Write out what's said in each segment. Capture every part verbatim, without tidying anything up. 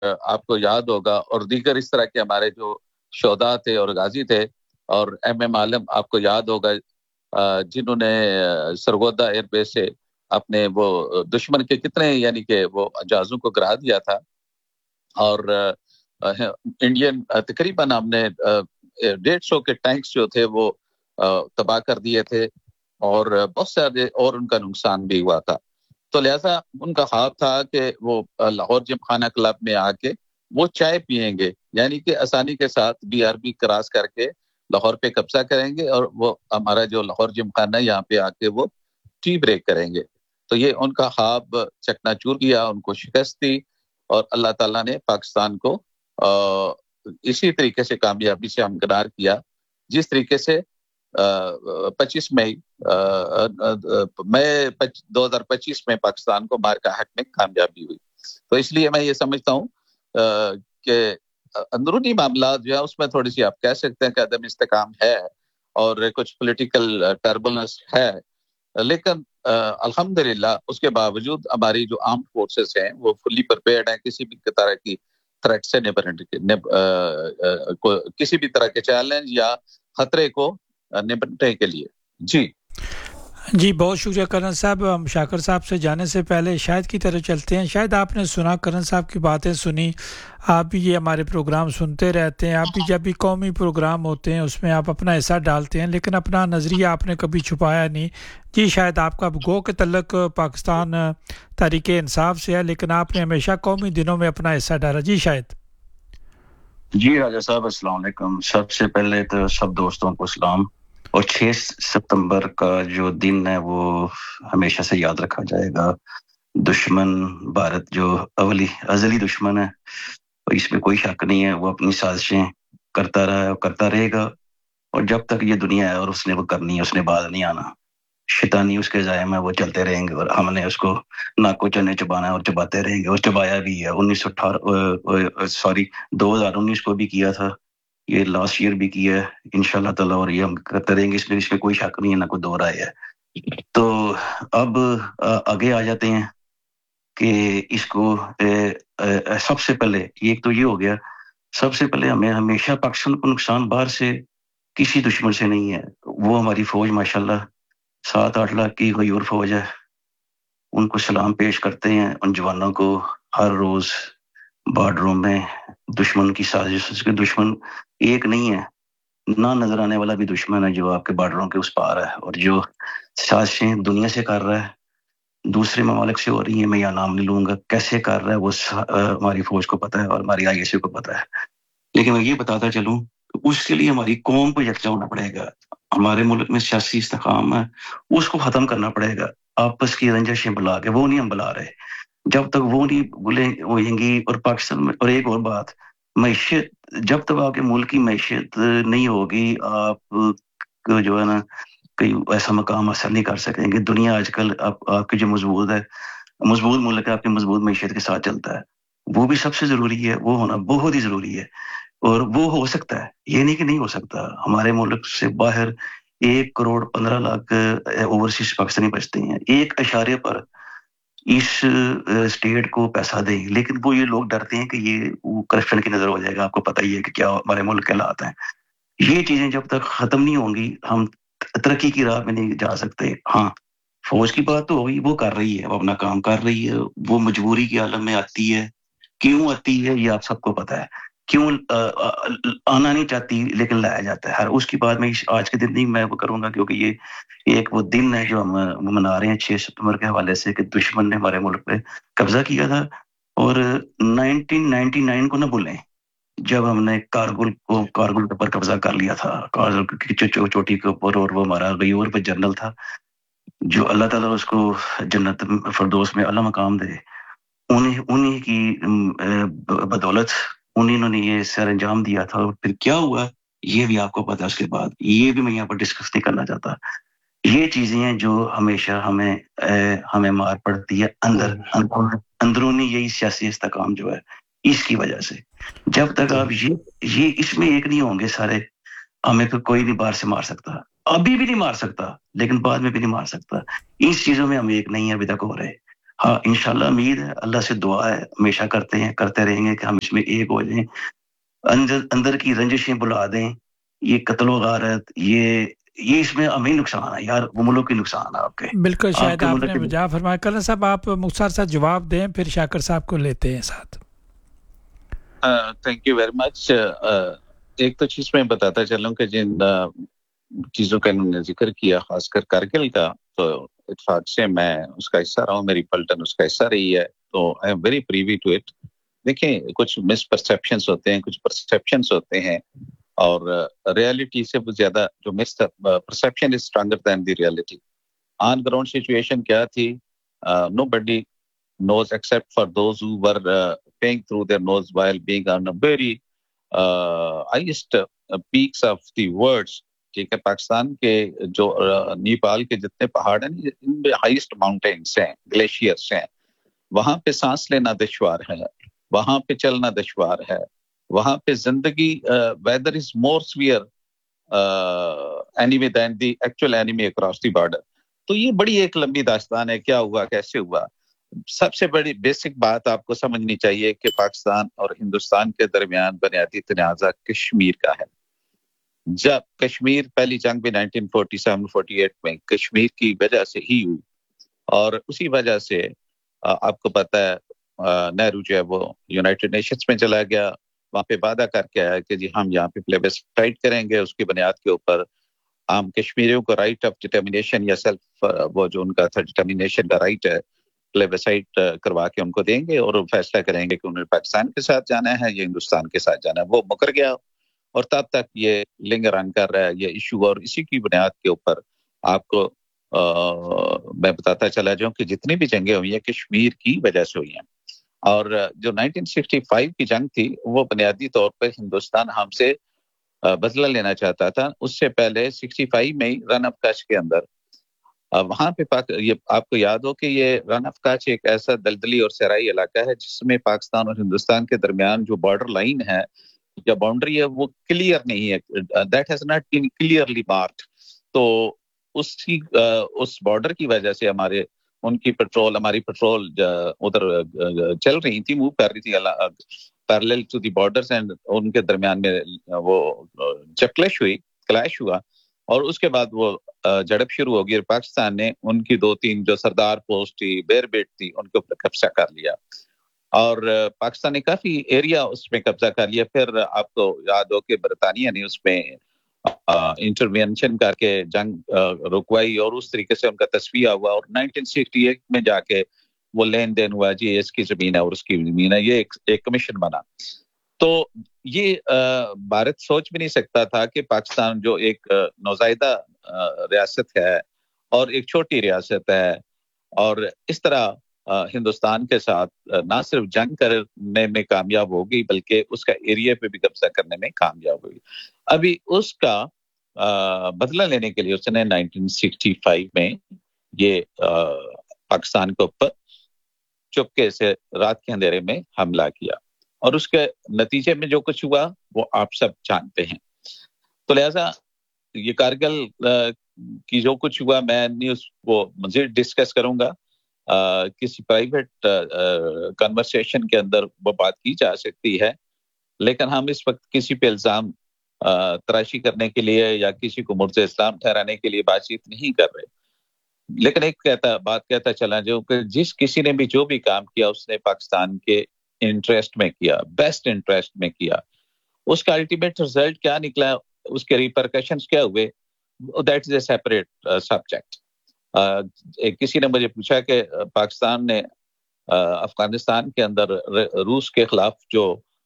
آپ کو یاد ہوگا اور دیگر اس طرح کے ہمارے جو شہداء تھے اور غازی تھے، اور ایم ایم عالم آپ کو یاد ہوگا جنہوں نے سرگودا ایئر بیس سے اپنے وہ دشمن کے کتنے یعنی کہ وہ جہازوں کو گرا دیا تھا، اور انڈین تقریباً ہم نے ڈیڑھ سو کے ٹینکس جو تھے وہ تباہ کر دیے تھے، اور بہت سارے اور ان کا نقصان بھی ہوا تھا. تو لہذا ان کا خواب تھا کہ وہ لاہور جم خانہ کلب میں آ کے وہ چائے پئیں گے، یعنی کہ آسانی کے ساتھ بی آر بی کراس کر کے لاہور پہ قبضہ کریں گے، اور وہ ہمارا جو لاہور جم خانہ یہاں پہ آ کے وہ ٹی بریک کریں گے. تو یہ ان کا خواب چکنا چور کیا، ان کو شکست دی، اور اللہ تعالیٰ نے پاکستان کو اسی طریقے سے کامیابی سے ہمکنار کیا جس طریقے سے پچیس مئی مئی دو ہزار پچیس میں پاکستان کو مارکا حق میں کامیابی ہوئی. تو اس لیے میں یہ سمجھتا ہوں کہ اندرونی معاملات جو ہے اس میں تھوڑی سی آپ کہہ سکتے ہیں کہ عدم استحکام ہے اور کچھ پولیٹیکل ٹربلنس ہے، لیکن الحمدللہ اس کے باوجود ہماری جو آرمڈ فورسز ہیں وہ فلی پریپیئرڈ ہیں کسی بھی طرح کی تھریٹ سے نپٹنے کسی بھی طرح کے چیلنج یا خطرے کو نپٹنے کے لیے. جی جی بہت شکریہ کرن صاحب. ہم شاکر صاحب سے جانے سے پہلے شاید کی طرف چلتے ہیں. شاید آپ نے سنا کرن صاحب کی باتیں سنی، آپ بھی یہ ہمارے پروگرام سنتے رہتے ہیں، آپ بھی جب بھی قومی پروگرام ہوتے ہیں اس میں آپ اپنا حصہ ڈالتے ہیں، لیکن اپنا نظریہ آپ نے کبھی چھپایا نہیں. جی شاید آپ کا گو کے تعلق پاکستان تحریک انصاف سے ہے، لیکن آپ نے ہمیشہ قومی دنوں میں اپنا حصہ ڈالا. جی شاید. جی راجہ صاحب السلام علیکم. سب سے پہلے تو سب دوستوں کو سلام. اور چھ ستمبر کا جو دن ہے وہ ہمیشہ سے یاد رکھا جائے گا. دشمن بھارت جو اولی ازلی دشمن ہے، اس میں کوئی شک نہیں ہے، وہ اپنی سازشیں کرتا رہا ہے اور کرتا رہے گا، اور جب تک یہ دنیا ہے اور اس نے وہ کرنی ہے، اس نے بعد نہیں آنا. شیطانی اس کے ذائم ہے، وہ چلتے رہیں گے اور ہم نے اس کو ناکو چنے چبانا ہے اور چباتے رہیں گے، اور چبایا بھی ہے. انیس سو اٹھارہ سوری دو ہزار انیس کو بھی کیا تھا، یہ لاسٹ ایئر بھی کیا ہے انشاءاللہ تعالی، اور یہ ہم کرتے رہیں گے. اس میں اس میں کوئی شک نہیں ہے، نہ کوئی دو رائے ہے. تو اب آگے آ جاتے ہیں کہ اس کو سب سے پہلے ایک تو یہ ہو گیا، سب سے پہلے ہمیں ہمیشہ پاکستان کو نقصان باہر سے کسی دشمن سے نہیں ہے. وہ ہماری فوج ماشاءاللہ سات آٹھ لاکھ کی غیور فوج ہے، ان کو سلام پیش کرتے ہیں. ان جوانوں کو ہر روز بارڈروں میں دشمن کی سازش کے دشمن ایک نہیں ہے، نہ نظر آنے والا بھی دشمن ہے جو آپ کے بارڈروں کے اس پار ہے، اور جو سازشیں دنیا سے کر رہا ہے، دوسرے ممالک سے ہو رہی ہیں، میں یہ نام نہیں لوں گا کیسے کر رہا ہے، وہ ہماری فوج کو پتہ ہے اور ہماری آئی ایس او کو پتہ ہے. لیکن میں یہ بتاتا چلوں اس کے لیے ہماری قوم کو یکجا ہونا پڑے گا. ہمارے ملک میں سیاسی استحکام ہے، اس کو ختم کرنا پڑے گا. آپس کی رنجشیں بلا کے وہ نہیں ہم بلا رہے، جب تک وہ نہیں بولیں ہوئیں گی. اور پاکستان میں اور ایک اور بات، معیشت جب تک آپ کے ملک کی معیشت نہیں ہوگی، آپ جو ہے نا کوئی ایسا مقام حاصل نہیں کر سکیں گے. دنیا آج کل آپ آپ کی جو مضبوط ہے، مضبوط ملک ہے، آپ کی مضبوط معیشت کے ساتھ چلتا ہے، وہ بھی سب سے ضروری ہے، وہ ہونا بہت ہی ضروری ہے. اور وہ ہو سکتا ہے، یہ نہیں کہ نہیں ہو سکتا. ہمارے ملک سے باہر ایک کروڑ پندرہ لاکھ اوورسیز پاکستانی بچتے ہیں، ایک اشارے پر اس اسٹیٹ کو پیسہ دیں، لیکن وہ یہ لوگ ڈرتے ہیں کہ یہ کرپشن کی نظر ہو جائے گا. آپ کو پتہ ہی ہے کہ کیا ہمارے ملک کے حالات ہیں. یہ چیزیں جب تک ختم نہیں ہوں گی ہم ترقی کی راہ میں نہیں جا سکتے. ہاں فوج کی بات تو ہوگی، وہ کر رہی ہے، وہ اپنا کام کر رہی ہے، وہ مجبوری کی عالم میں آتی ہے. کیوں آتی ہے یہ آپ سب کو پتہ ہے، کیوں آنا نہیں چاہتی لیکن لایا جاتا ہے. ہر اس کی بات میں آج کے دن نہیں میں وہ کروں گا، کیونکہ یہ ایک وہ دن ہے جو ہم منا رہے ہیں چھ ستمبر کے حوالے سے کہ دشمن نے ہمارے ملک پہ قبضہ کیا تھا. اور نائنٹین نائنٹی نائن کو نہ بھولیں جب ہم نے کارگل کو کارگل کے اوپر قبضہ کر لیا تھا، کارگل کی چوٹی کے اوپر، اور وہ ہمارا غیور پہ جنرل تھا، جو اللہ تعالیٰ اس کو جنت فردوس میں اعلیٰ مقام دے. انہیں انہیں کی بدولت انہوں نے یہ سر انجام دیا تھا. اور پھر کیا ہوا یہ بھی آپ کو پتا. اس کے بعد یہ بھی میں یہاں پر ڈسکس نہیں کرنا چاہتا. یہ چیزیں ہیں جو ہمیشہ ہمیں ہمیں مار پڑتی ہے اندر اندرونی، یہی سیاسی استحکام جو ہے اس کی وجہ سے. جب تک آپ یہ یہ اس میں ایک نہیں ہوں گے سارے، ہمیں پھر کوئی بھی باہر سے مار سکتا، ابھی بھی نہیں مار سکتا، لیکن بعد میں بھی نہیں مار سکتا. اس چیزوں میں ہم ایک نہیں ابھی تک ہو رہے. ہاں انشاءاللہ امید ہے, اللہ سے دعا ہے, ہمیشہ کرتے ہیں کرتے رہیں گے کہ ہم اس میں ایک ہو جائیں, اندر اندر کی رنجشیں بلا دیں. یہ قتل و غارت, یہ یہ اس میں ہمیں نقصان ہے یار, وہ ملک کی نقصان ہے آپ کے. بالکل, آپ شاید کے آپ ملک نے کے جا فرمایا. کرن صاحب آپ مختصر سا جواب دیں, پھر شاکر صاحب کو لیتے ہیں ساتھ. Thank you very much. ایک تو چیز میں بتاتا چلوں کہ جن چیزوں کا انہوں نے ذکر کیا, خاص کر کارگل کا, تو اتفاق سے میں اس کا حصہ رہا ہوں, میری پلٹن اس کا حصہ رہی ہے, تو I am very privy to it. دیکھیں, کچھ مس پرسیپشنس ہوتے ہیں, کچھ پرسیپشنس ہوتے ہیں, اور ریالٹی سے زیادہ جو مس perception is stronger then the reality. On ground situation کیا تھی, نو بڈی knows except for those who were uh, paying through their nose while being on a very uh, highest uh, peaks of the worlds. ٹھیک ہے, پاکستان کے جو نیپال کے جتنے پہاڑ ہیں ان میں ہائیسٹ ماؤنٹینس ہیں, گلیشیئرس ہیں, وہاں پہ سانس لینا دشوار ہے, وہاں پہ چلنا دشوار ہے, وہاں پہ زندگی weather is more severe enemy then the actual enemy across the border. تو یہ بڑی ایک لمبی داستان ہے, کیا ہوا کیسے ہوا. سب سے بڑی بیسک بات آپ کو سمجھنی چاہیے کہ پاکستان اور ہندوستان کے درمیان بنیادی تنازع کشمیر کا ہے. جب کشمیر پہلی جنگ بھی nineteen forty seven forty eight میں کشمیر کی وجہ سے ہی ہوئی, اور اسی وجہ سے آپ کو پتہ ہے نہرو جو ہے وہ یونائٹڈ نیشنز میں چلا گیا, وہاں پہ وعدہ کر کے آیا کہ جی ہم یہاں پہ پلیبسائٹ کریں گے, اس کی بنیاد کے اوپر ہم کشمیریوں کو رائٹ آف ڈٹرمینیشن یا سیلف, وہ جو ان کا تھا ڈٹرمینیشن کا رائٹ ہے, پلیبسائٹ کروا کے ان کو دیں گے اور فیصلہ کریں گے کہ انہیں پاکستان کے ساتھ جانا ہے یا ہندوستان کے ساتھ جانا ہے. وہ مکر گیا, اور تب تک یہ لنگ رنگ کر رہا ہے یہ ایشو, اور اسی کی بنیاد کے اوپر آپ کو میں بتاتا چلا جاؤں کہ جتنی بھی جنگیں ہوئی ہیں کشمیر کی وجہ سے ہوئی ہیں. اور جو نائنٹین سکسٹی فائیو کی جنگ تھی وہ بنیادی طور پر ہندوستان ہم سے بدلہ لینا چاہتا تھا. اس سے پہلے سکسٹی فائیو میں رن آف کچھ کے اندر وہاں پہ پاک... یہ آپ کو یاد ہو کہ یہ رن آف کچھ ایک ایسا دلدلی اور صحرائی علاقہ ہے جس میں پاکستان اور ہندوستان کے درمیان جو بارڈر لائن ہے یا باؤنڈری ہے وہ کلیئر نہیں ہے, that has not been clearly marked. تو اس کی اس بارڈر کی وجہ سے ہمارے ان کی پیٹرول ہماری پیٹرول ادھر چل رہی تھی, موو کر رہی تھی parallel to the borders, and ان کے درمیان میں وہ جب کلیش ہوئی کلیش ہوا اور اس کے بعد وہ جھڑپ شروع ہو گئی, اور پاکستان نے ان کی دو تین جو سردار پوسٹ تھی, بیر بیٹ تھی, ان کے اوپر قبضہ کر لیا, اور پاکستان نے کافی ایریا اس میں قبضہ کر لیا. پھر آپ کو یاد ہو کہ برطانیہ نے اس میں انٹروینشن کر کے جنگ رکوائی, اور اس طریقے سے ان کا تصفیہ ہوا, اور نائنٹین سکسٹی ایٹ میں جا کے وہ لین دین ہوا, جی اس کی زمین ہے اور اس کی زمین ہے, یہ ایک, ایک کمیشن بنا. تو یہ بھارت سوچ بھی نہیں سکتا تھا کہ پاکستان جو ایک نوزائیدہ ریاست ہے اور ایک چھوٹی ریاست ہے, اور اس طرح ہندوستان کے ساتھ نہ صرف جنگ کرنے میں کامیاب ہوگی بلکہ اس کا ایریا پہ بھی قبضہ کرنے میں کامیاب ہوگی. ابھی اس کا بدلہ لینے کے لیے اس نے نائنٹین سکسٹی فائیو میں یہ پاکستان کے اوپر چپکے سے رات کے اندھیرے میں حملہ کیا, اور اس کے نتیجے میں جو کچھ ہوا وہ آپ سب جانتے ہیں. تو لہذا یہ کارگل کی جو کچھ ہوا میں نہیں اس کو مزید ڈسکس کروں گا, Uh, کسی پرائیویٹ کنورسیشن کے اندر وہ بات کی جا سکتی ہے, لیکن ہم اس وقت کسی پہ الزام uh, تراشی کرنے کے لیے یا کسی کو مرد اسلام ٹھہرانے کے لیے بات چیت نہیں کر رہے. لیکن ایک کہتا بات کہتا چلا جو کہ جس کسی نے بھی جو بھی کام کیا اس نے پاکستان کے انٹرسٹ میں کیا, بیسٹ انٹرسٹ میں کیا. اس کا الٹیمیٹ رزلٹ کیا نکلا, اس کے ریپرکشنز کیا ہوئے, that is a separate subject. Uh, کسی نے مجھے پوچھا کہ پاکستان نے uh, افغانستان کے اندر روس کے خلاف جو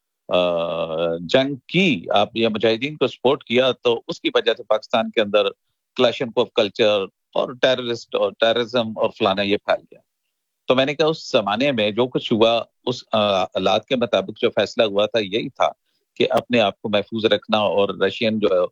uh, جنگ کی, آپ یہ مجاہدین کو سپورٹ کیا, تو اس کی وجہ سے پاکستان کے اندر کلاشنکوف کلچر اور ٹیررسٹ اور ٹیررزم اور فلانا یہ پھیل گیا. تو میں نے کہا اس زمانے میں جو کچھ ہوا اس حالات کے مطابق جو فیصلہ ہوا تھا یہی تھا کہ اپنے آپ کو محفوظ رکھنا, اور رشین جو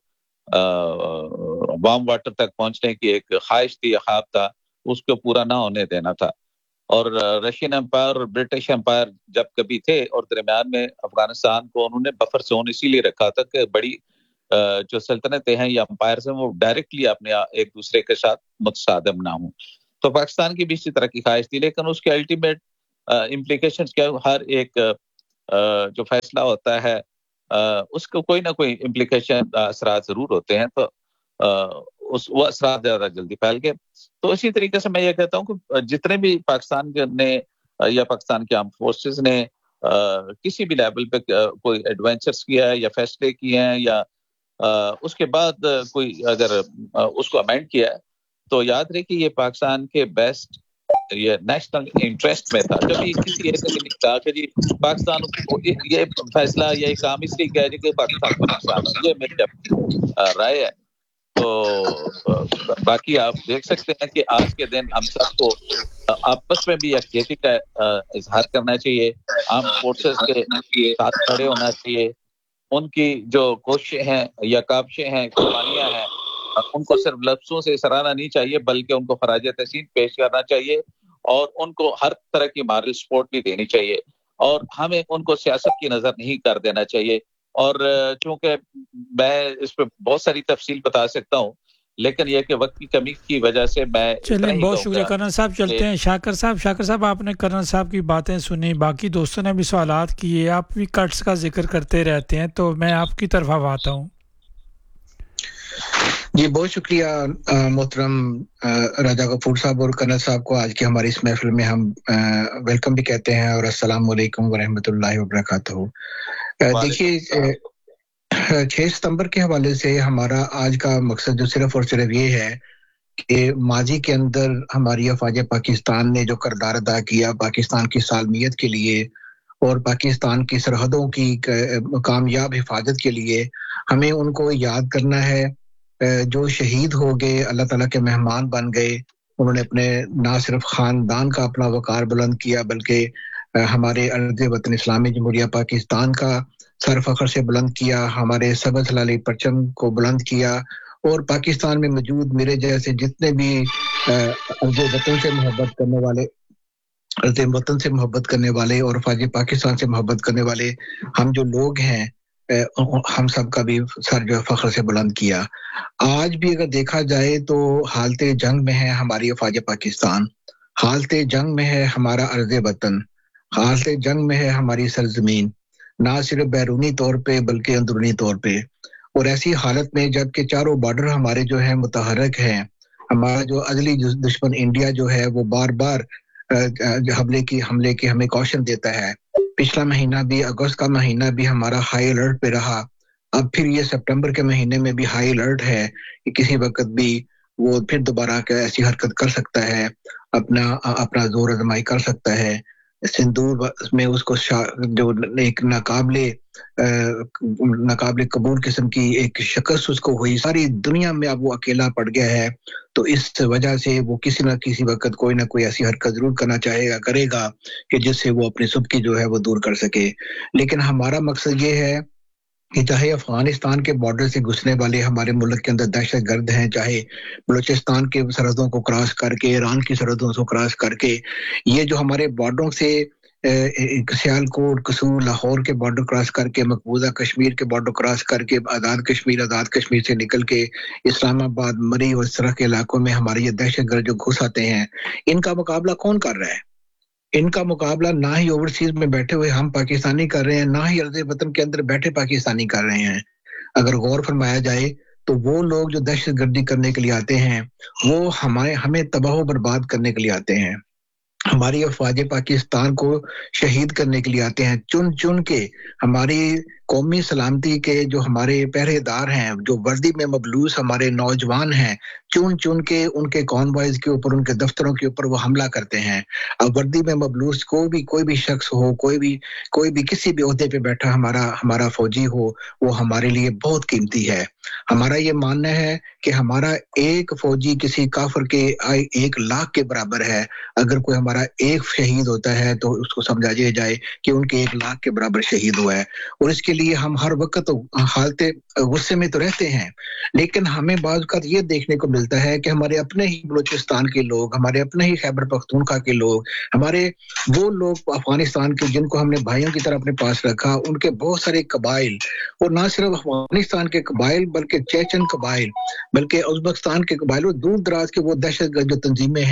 وارم واٹر تک پہنچنے کی ایک خواہش تھی یا خواب تھا, اس کو پورا نہ ہونے دینا تھا. اور رشین امپائر اور برٹش امپائر جب کبھی تھے, اور درمیان میں افغانستان کو انہوں نے بفر زون اسی لیے رکھا تھا کہ بڑی جو سلطنتیں ہیں یا امپائرز ہیں وہ ڈائریکٹلی اپنے ایک دوسرے کے ساتھ متصادم نہ ہوں. تو پاکستان کی بھی اسی طرح کی خواہش تھی, لیکن اس کے الٹیمیٹ امپلیکیشنز کیا, ہر ایک جو فیصلہ ہوتا ہے اس کو کوئی نہ کوئی امپلیکیشن اثرات ضرور ہوتے ہیں, تو اس وہ اثرات زیادہ جلدی پھیل گئے. تو اسی طریقے سے میں یہ کہتا ہوں کہ جتنے بھی پاکستان نے یا پاکستان کے آرم فورسز نے کسی بھی لیول پہ کوئی ایڈونچرز کیا ہے یا فیصلے کیے ہیں یا اس کے بعد کوئی اگر اس کو امینڈ کیا ہے, تو یاد رہے کہ یہ پاکستان کے بیسٹ یہ نیشنل انٹرسٹ میں تھا. کبھی کسی ایک نے نہیں کہا کہ جی پاکستان یہ فیصلہ یا یہ کام اس لیے کیا ہے کہ پاکستان کو نقصان ہو. یہ میری اپنی رائے ہے. تو باقی آپ دیکھ سکتے ہیں کہ آج کے دن ہم سب کو آپس میں بھی یکجہتی کا اظہار کرنا چاہیے, آرم فورسز کے ساتھ کھڑے ہونا چاہیے. ان کی جو کوششیں ہیں یا کاوشیں ہیں, قربانیاں ہیں, ان کو صرف لفظوں سے سراہنا نہیں چاہیے, بلکہ ان کو خراج تحسین پیش کرنا چاہیے اور ان کو ہر طرح کی مارل سپورٹ بھی دینی چاہیے, اور ہمیں ان کو سیاست کی نظر نہیں کر دینا چاہیے. اور چونکہ میں اس پہ بہت ساری تفصیل بتا سکتا ہوں, لیکن یہ کہ وقت کی کمی کی وجہ سے میں چلیں, بہت شکریہ کرنل صاحب. چلتے ہیں شاکر صاحب. شاکر صاحب آپ نے کرنل صاحب کی باتیں سنی, باقی دوستوں نے بھی سوالات کیے, آپ بھی کٹس کا ذکر کرتے رہتے ہیں, تو میں آپ کی طرف اب آتا ہوں. جی بہت شکریہ محترم راجہ غفور صاحب اور کرنل صاحب کو آج کی ہماری اس محفل میں ہم ویلکم بھی کہتے ہیں, اور السلام علیکم ورحمۃ اللہ وبرکاتہ. دیکھیے چھ ستمبر کے حوالے سے ہمارا آج کا مقصد جو صرف اور صرف یہ ہے کہ ماضی کے اندر ہماری افواج پاکستان نے جو کردار ادا کیا پاکستان کی سالمیت کے لیے اور پاکستان کی سرحدوں کی کامیاب حفاظت کے لیے, ہمیں ان کو یاد کرنا ہے. جو شہید ہو گئے, اللہ تعالیٰ کے مہمان بن گئے, انہوں نے اپنے نہ صرف خاندان کا اپنا وقار بلند کیا, بلکہ ہمارے ارض وطن اسلامی جمہوریہ پاکستان کا سر فخر سے بلند کیا, ہمارے سبز ہلالی پرچم کو بلند کیا, اور پاکستان میں موجود میرے جیسے جتنے بھی ارض وطن سے محبت کرنے والے ارض وطن سے محبت کرنے والے اور افواج پاکستان سے محبت کرنے والے ہم جو لوگ ہیں, ہم سب کا بھی سر جو فخر سے بلند کیا. آج بھی اگر دیکھا جائے تو حالت جنگ میں ہے ہماری افواج پاکستان, حالت جنگ میں ہے ہمارا ارض وطن, حالت جنگ میں ہے ہماری سرزمین, نہ صرف بیرونی طور پہ بلکہ اندرونی طور پہ. اور ایسی حالت میں جب کہ چاروں بارڈر ہمارے جو ہیں متحرک ہیں, ہمارا جو ازلی دشمن انڈیا جو ہے وہ بار بار حملے کی حملے کی ہمیں کوشن دیتا ہے. پچھلا مہینہ بھی, اگست کا مہینہ بھی ہمارا ہائی الرٹ پہ رہا, اب پھر یہ سپٹمبر کے مہینے میں بھی ہائی الرٹ ہے کہ کسی وقت بھی وہ پھر دوبارہ ایسی حرکت کر سکتا ہے, اپنا اپنا زور آزمائی کر سکتا ہے. سندور میں اس کو جو ایک ناقابل ناقابل قبول قسم کی ایک شکست اس کو ہوئی, ساری دنیا میں اب وہ اکیلا پڑ گیا ہے. تو اس وجہ سے وہ کسی نہ کسی وقت کوئی نہ کوئی ایسی حرکت ضرور کرنا چاہے گا کرے گا کہ جس سے وہ اپنی سبکی جو ہے وہ دور کر سکے. لیکن ہمارا مقصد یہ ہے کہ چاہے افغانستان کے بارڈر سے گھسنے والے ہمارے ملک کے اندر دہشت گرد ہیں, چاہے بلوچستان کے سرحدوں کو کراس کر کے, ایران کی سرحدوں کو کراس کر کے, یہ جو ہمارے بارڈروں سے سیالکوٹ, قصور, لاہور کے بارڈر کراس کر کے, مقبوضہ کشمیر کے بارڈر کراس کر کے, آزاد کشمیر آزاد کشمیر سے نکل کے اسلام آباد, مری اور اس طرح کے علاقوں میں ہمارے یہ دہشت گرد جو گھس آتے ہیں, ان کا مقابلہ کون کر رہا ہے؟ ان کا مقابلہ نہ ہی اوورسیز میں بیٹھے ہوئے ہم پاکستانی کر رہے ہیں, نہ ہی ارض وطن کے اندر بیٹھے پاکستانی کر رہے ہیں. اگر غور فرمایا جائے تو وہ لوگ جو دہشت گردی کرنے کے لیے آتے ہیں وہ ہمارے ہمیں تباہ و برباد کرنے کے لیے آتے ہیں, ہماری افواج پاکستان کو شہید کرنے کے لیے آتے ہیں, چن چن کے ہماری قومی سلامتی کے جو ہمارے پہرے دار ہیں, جو وردی میں مبلوث ہمارے نوجوان ہیں, چن چن کے ان کے کانوائز کے اوپر, ان کے دفتروں کے اوپر وہ حملہ کرتے ہیں. اب وردی میں مبلوث کوئی بھی کوئی بھی شخص ہو, کوئی بھی کوئی بھی کسی بھی عہدے پہ بیٹھا ہمارا ہمارا فوجی ہو, وہ ہمارے لیے بہت قیمتی ہے. ہمارا یہ ماننا ہے کہ ہمارا ایک فوجی کسی کافر کے ایک لاکھ کے برابر ہے. اگر کوئی ہمارا ایک شہید ہوتا ہے تو اس کو سمجھا جائے کہ ان کے ایک لاکھ کے برابر شہید ہوا ہے. اور اس کے لیے ہم ہر وقت حالت غصے میں تو رہتے ہیں, لیکن ہمیں بعض اوقات یہ دیکھنے کو ملتا ہے کہ ہمارے اپنے ہی بلوچستان کے لوگ, ہمارے اپنے ہی خیبر پختونخوا کے لوگ, ہمارے وہ لوگ افغانستان کے جن کو ہم نے بھائیوں کی طرح اپنے پاس رکھا, ان کے بہت سارے قبائل, اور نہ صرف افغانستان کے قبائل بلکہ چیچن قبائل, بلکہ ازبکستان کے قبائل, اور دور دراز کے وہ دہشت گرد جو تنظیمیں ہیں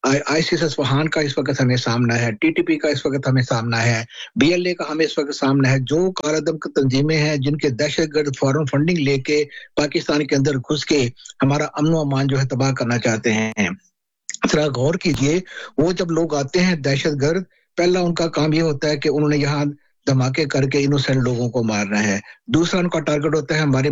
आईसिस असफहान का इस वक्त हमें सामना है, टीटीपी का इस वक्त हमें सामना है, बीएलए का हमें इस वक्त सामना है, जो कारादम की तंजीमें हैं जिनके दहशतगर्द फॉरेन फंडिंग लेके पाकिस्तान के अंदर घुस के हमारा अमन व अमान जो है तबाह करना चाहते हैं। जरा गौर कीजिए, वो जब लोग आते हैं दहशतगर्द, पहला उनका काम ये होता है कि उन्होंने यहाँ धमाके करके इनोसेंट लोगों को मारना है। दूसरा उनका टारगेट होता है हमारे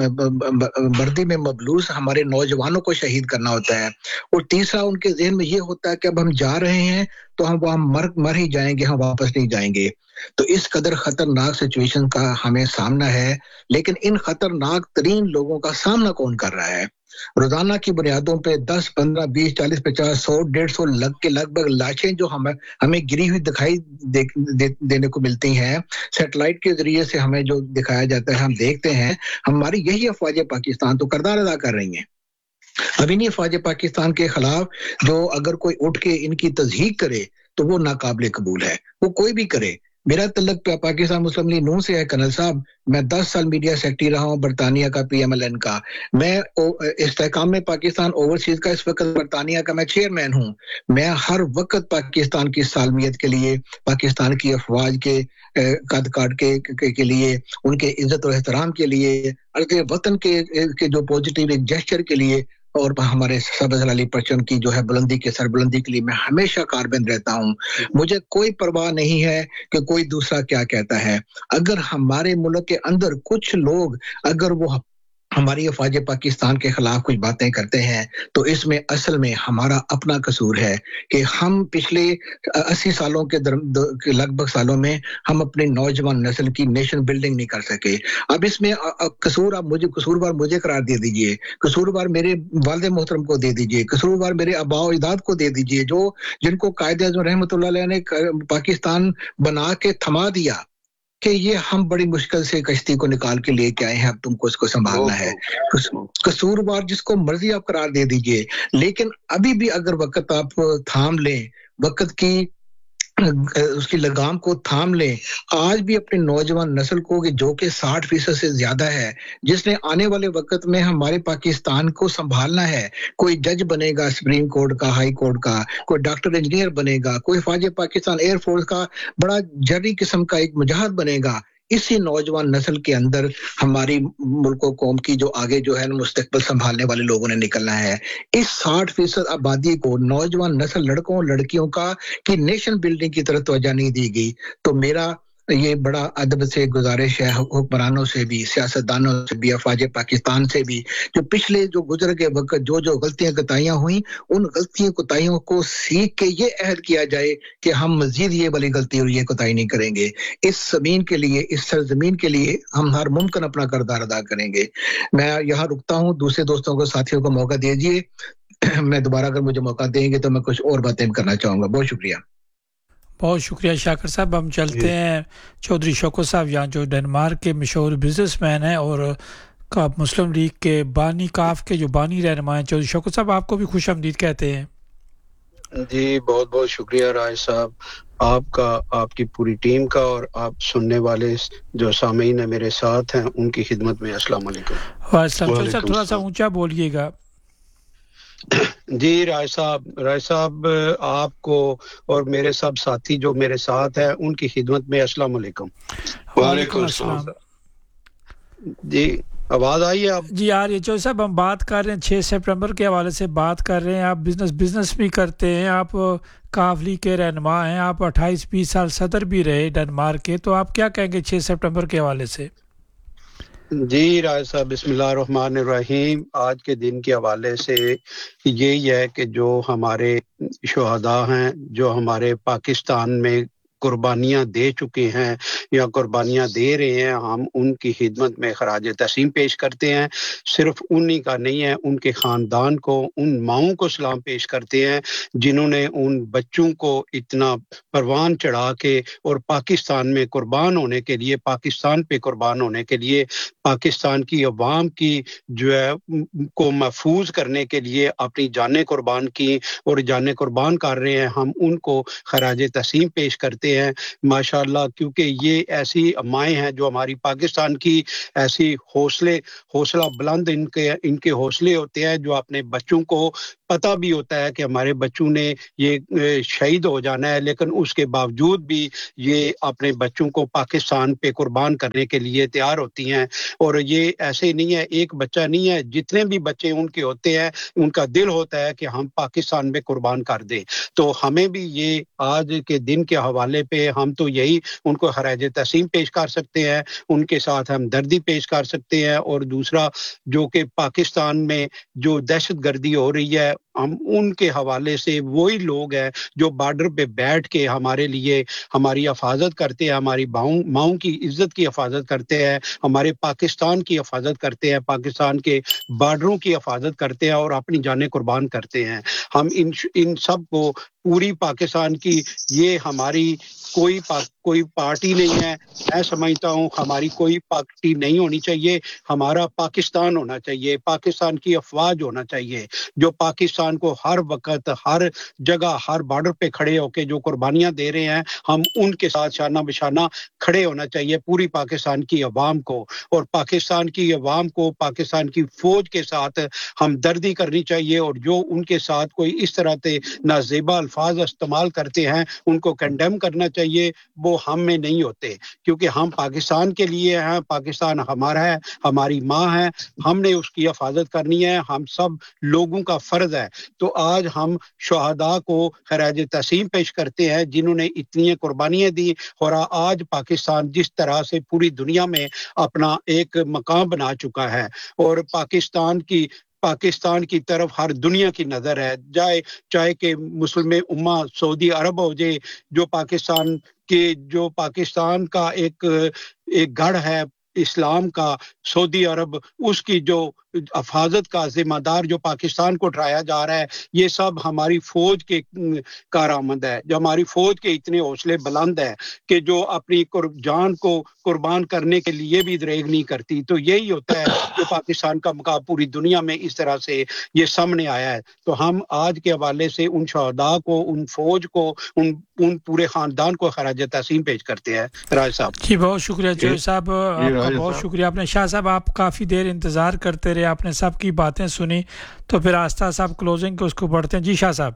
वर्दी में मबलूस हमारे नौजवानों को शहीद करना होता है। और तीसरा उनके ज़हन में ये होता है कि अब हम जा रहे हैं तो हम वहाँ मर मर ही जाएंगे, हम वापस नहीं जाएंगे। तो इस कदर खतरनाक सिचुएशन का हमें सामना है, लेकिन इन खतरनाक तरीन लोगों का सामना कौन कर रहा है? रोजाना की बुनियादों पे दस, पंद्रह, बीस, चालीस, पचास, सौ, डेढ़ सौ लग के लगभग लाशें जो हमें हमें गिरी हुई दिखाई दे, दे, देने को मिलती हैं, सैटेलाइट के जरिए से हमें जो दिखाया जाता है, हम देखते हैं। हमारी यही अफवाज पाकिस्तान तो किरदार अदा कर रही हैं। अभी नहीं, अफवाज पाकिस्तान के खिलाफ जो अगर कोई उठ के इनकी तज़हीक करे तो वो नाकाबिल कबूल है, वो कोई भी करे। मेरा तल्लक पाकिस्तान मुस्लिम लीग नून से है। कर्नल साहब, मैं दस साल मीडिया सेक्रेटरी रहा हूँ बरतानिया का, पीएमएलएन का। मैं इस्तेहकाम में पाकिस्तान ओवरसीज का इस वक्त बरतानिया का मैं चेयरमैन हूँ। मैं हर वक्त पाकिस्तान की सालमियत के लिए, पाकिस्तान की अफवाज के कद काट के, के के लिए, उनके इज्जत और एहतराम के लिए, अर्ज़ वतन के, के जो पॉजिटिव एक जेस्चर के लिए और हमारे सब्ज़ हलाली परचम की जो है बुलंदी के सरबुलंदी के लिए मैं हमेशा कारबंद रहता हूँ। मुझे कोई परवाह नहीं है कि कोई दूसरा क्या कहता है। अगर हमारे मुल्क के अंदर कुछ लोग अगर वो हमारी अफवाज पाकिस्तान के खिलाफ कुछ बातें करते हैं तो इसमें असल में हमारा अपना कसूर है कि हम पिछले अस्सी सालों के, के लगभग सालों में हम अपने नौजवान नस्ल की नेशन बिल्डिंग नहीं कर सके। अब इसमें कसूर आप मुझे कसूरवार मुझे करार दे दीजिए, कसूरवार मेरे वालिद मोहतरम को दे दीजिए, कसूरवार मेरे आबा अजदाद को दे दीजिए, जो जिनको कायदे आज़म रहमतुल्लाह अलैह ने पाकिस्तान बना के थमा दिया कि ये हम बड़ी मुश्किल से कश्ती को निकाल के लेके आए हैं, अब तुमको इसको संभालना है। कसूरवार जिसको मर्जी आप करार दे दीजिए, लेकिन अभी भी अगर वक्त आप थाम लें, वक्त की उसकी लगाम को थाम लें, आज भी अपने नौजवान नस्ल को जो कि साठ फीसद से ज्यादा है, जिसने आने वाले वक्त में हमारे पाकिस्तान को संभालना है। कोई जज बनेगा सुप्रीम कोर्ट का, हाई कोर्ट का, कोई डॉक्टर इंजीनियर बनेगा, कोई फौज पाकिस्तान एयरफोर्स का बड़ा जर्री किस्म का एक मुजाहिद बनेगा। इसी नौजवान नस्ल के अंदर हमारी मुल्क कौम की जो आगे जो है मुस्तकबिल संभालने वाले लोगों ने निकलना है। इस साठ फीसद आबादी को, नौजवान नस्ल लड़कों लड़कियों का की नेशन बिल्डिंग की तरफ तवज्जो नहीं दी गई। तो मेरा ये बड़ा अदब से गुजारिश है हुक्मरानों से भी, सियासतदानों से भी, अफवाज पाकिस्तान से भी, जो पिछले जो गुजर के वक्त जो जो गलतियां कोताहियां हुई, उन गलतियों कोताहियों को सीख के ये अहद किया जाए कि हम मजीद ये वाली गलती और ये कोताही नहीं करेंगे। इस जमीन के लिए, इस सरजमीन के लिए हम हर मुमकिन अपना किरदार अदा करेंगे। मैं यहाँ रुकता हूँ, दूसरे दोस्तों को, साथियों को मौका दीजिए। मैं दोबारा अगर मुझे मौका देंगे तो मैं कुछ और बातें करना चाहूँगा। बहुत शुक्रिया। बहुत शुक्रिया शाकिर साहब। हम चलते हैं चौधरी शौकत साहब, यहाँ जो डेनमार्क के मशहूर बिजनेसमैन हैं और का मुस्लिम लीग के बानी, काफ के जो बानी रहनुमा हैं। चौधरी शौकत साहब, आपको भी खुश आमदीद कहते हैं। जी बहुत बहुत शुक्रिया राज साहब, आपका, आपकी पूरी टीम का, और आप सुनने वाले जो सामीन है मेरे साथ हैं उनकी खिदमत में अस्सलाम वालेकुम। वालेकुम। थोड़ा सा ऊंचा बोलिएगा। जी राय साहब, राय साहब आपको और मेरे सब साथी जो मेरे साथ हैं उनकी खिदमत में अस्सलाम वालेकुम। वालेकुम अस्सलाम। जी आवाज आई है आप? जी आ रही है। चौधरी साहब, हम बात कर रहे हैं छह सितंबर के हवाले से बात कर रहे हैं। आप बिजनेस बिजनेस भी करते हैं, आप काफली के रहनुमा हैं, आप अट्ठाईस बीस साल सदर भी रहे डेनमार्क के, तो आप क्या कहेंगे छह सितंबर के हवाले से? जी राज साहब, बिस्मिल्लाहिर्रहमानिर्रहीम। आज के दिन के हवाले से यही है कि जो हमारे शुहदा हैं, जो हमारे पाकिस्तान में कुर्बानियां दे चुके हैं या कुर्बानियां दे रहे हैं, हम उनकी खिदमत में खराज तस्लीम पेश करते हैं। सिर्फ उन्हीं का नहीं है, उनके ख़ानदान को, उन माओं को सलाम पेश करते हैं जिन्होंने उन बच्चों को इतना परवान चढ़ा के और पाकिस्तान में कुर्बान होने के लिए, पाकिस्तान पे कुर्बान होने के लिए, पाकिस्तान की अवाम की जो है को महफूज करने के लिए अपनी जानें कुर्बान की और जानें कुर्बान कर रहे हैं। हम उनको खराज तस्लीम पेश करते کرتے ہیں ماشاءاللہ, کیونکہ یہ ایسی مائیں ہیں جو ہماری پاکستان کی ایسی حوصلے حوصلہ بلند ان کے ان کے حوصلے ہوتے ہیں, جو اپنے بچوں کو پتہ بھی ہوتا ہے کہ ہمارے بچوں نے یہ شہید ہو جانا ہے, لیکن اس کے باوجود بھی یہ اپنے بچوں کو پاکستان پہ قربان کرنے کے لیے تیار ہوتی ہیں. اور یہ ایسے نہیں ہے, ایک بچہ نہیں ہے, جتنے بھی بچے ان کے ہوتے ہیں ان کا دل ہوتا ہے کہ ہم پاکستان میں قربان کر دیں. تو ہمیں بھی یہ آج کے دن کے حوالے پہ ہم تو یہی ان کو خراج تحسین پیش کر سکتے ہیں, ان کے ساتھ ہم دردی پیش کر سکتے ہیں. اور دوسرا جو کہ پاکستان میں جو دہشت گردی ہو رہی ہے, ہم ان کے حوالے سے وہی لوگ ہیں جو بارڈر پہ بیٹھ کے ہمارے لیے ہماری حفاظت کرتے ہیں, ہماری ماؤں کی عزت کی حفاظت کرتے ہیں, ہمارے پاکستان کی حفاظت کرتے ہیں, پاکستان کے بارڈروں کی حفاظت کرتے ہیں اور اپنی جانیں قربان کرتے ہیں. ہم ان ان سب کو پوری پاکستان کی یہ ہماری کوئی پا, کوئی پارٹی نہیں ہے. میں سمجھتا ہوں ہماری کوئی پارٹی نہیں ہونی چاہیے, ہمارا پاکستان ہونا چاہیے, پاکستان کی افواج ہونا چاہیے جو پاکستان کو ہر وقت ہر جگہ ہر بارڈر پہ کھڑے ہو کے جو قربانیاں دے رہے ہیں, ہم ان کے ساتھ شانہ بشانہ کھڑے ہونا چاہیے پوری پاکستان کی عوام کو. اور پاکستان کی عوام کو پاکستان کی فوج کے ساتھ ہمدردی کرنی چاہیے, اور جو ان کے ساتھ کوئی اس طرح سے نازیبا الفاظ استعمال کرتے ہیں ان کو کنڈیم کرنا چاہیے. وہ ہم میں نہیں ہوتے, کیونکہ ہم پاکستان کے لیے ہیں, پاکستان ہمارا ہے, ہماری ماں ہے, ہم نے اس کی حفاظت کرنی ہے, ہم سب لوگوں کا فرض ہے. تو آج ہم شہداء کو خراج تحسین پیش کرتے ہیں جنہوں نے اتنی قربانیاں دی, اور آج پاکستان جس طرح سے پوری دنیا میں اپنا ایک مقام بنا چکا ہے, اور پاکستان کی پاکستان کی طرف ہر دنیا کی نظر ہے, چاہے چاہے کہ مسلم امہ سعودی عرب ہو جائے, جو پاکستان کے جو پاکستان کا ایک ایک گڑھ ہے اسلام کا, سعودی عرب, اس کی جو حفاظت کا ذمہ دار جو پاکستان کو ڈرایا جا رہا ہے, یہ سب ہماری فوج کے کارآمد ہے, جو ہماری فوج کے اتنے حوصلے بلند ہے کہ جو اپنی جان کو قربان کرنے کے لیے بھی دریغ نہیں کرتی. تو یہی ہوتا ہے جو پاکستان کا مقام پوری دنیا میں اس طرح سے یہ سامنے آیا ہے. تو ہم آج کے حوالے سے ان شہداء کو, ان فوج کو, ان ان پورے خاندان کو خراج تحسین پیش کرتے ہیں. راج صاحب جی بہت شکریہ جوئی صاحب, آپ کا بہت شکریہ. آپ نے شاہ صاحب آپ کافی دیر انتظار کرتے رہے, آپ نے سب کی باتیں سنی, تو پھر آستہ صاحب کلوزنگ کو اس کو بڑھتے ہیں. جی شاہ صاحب.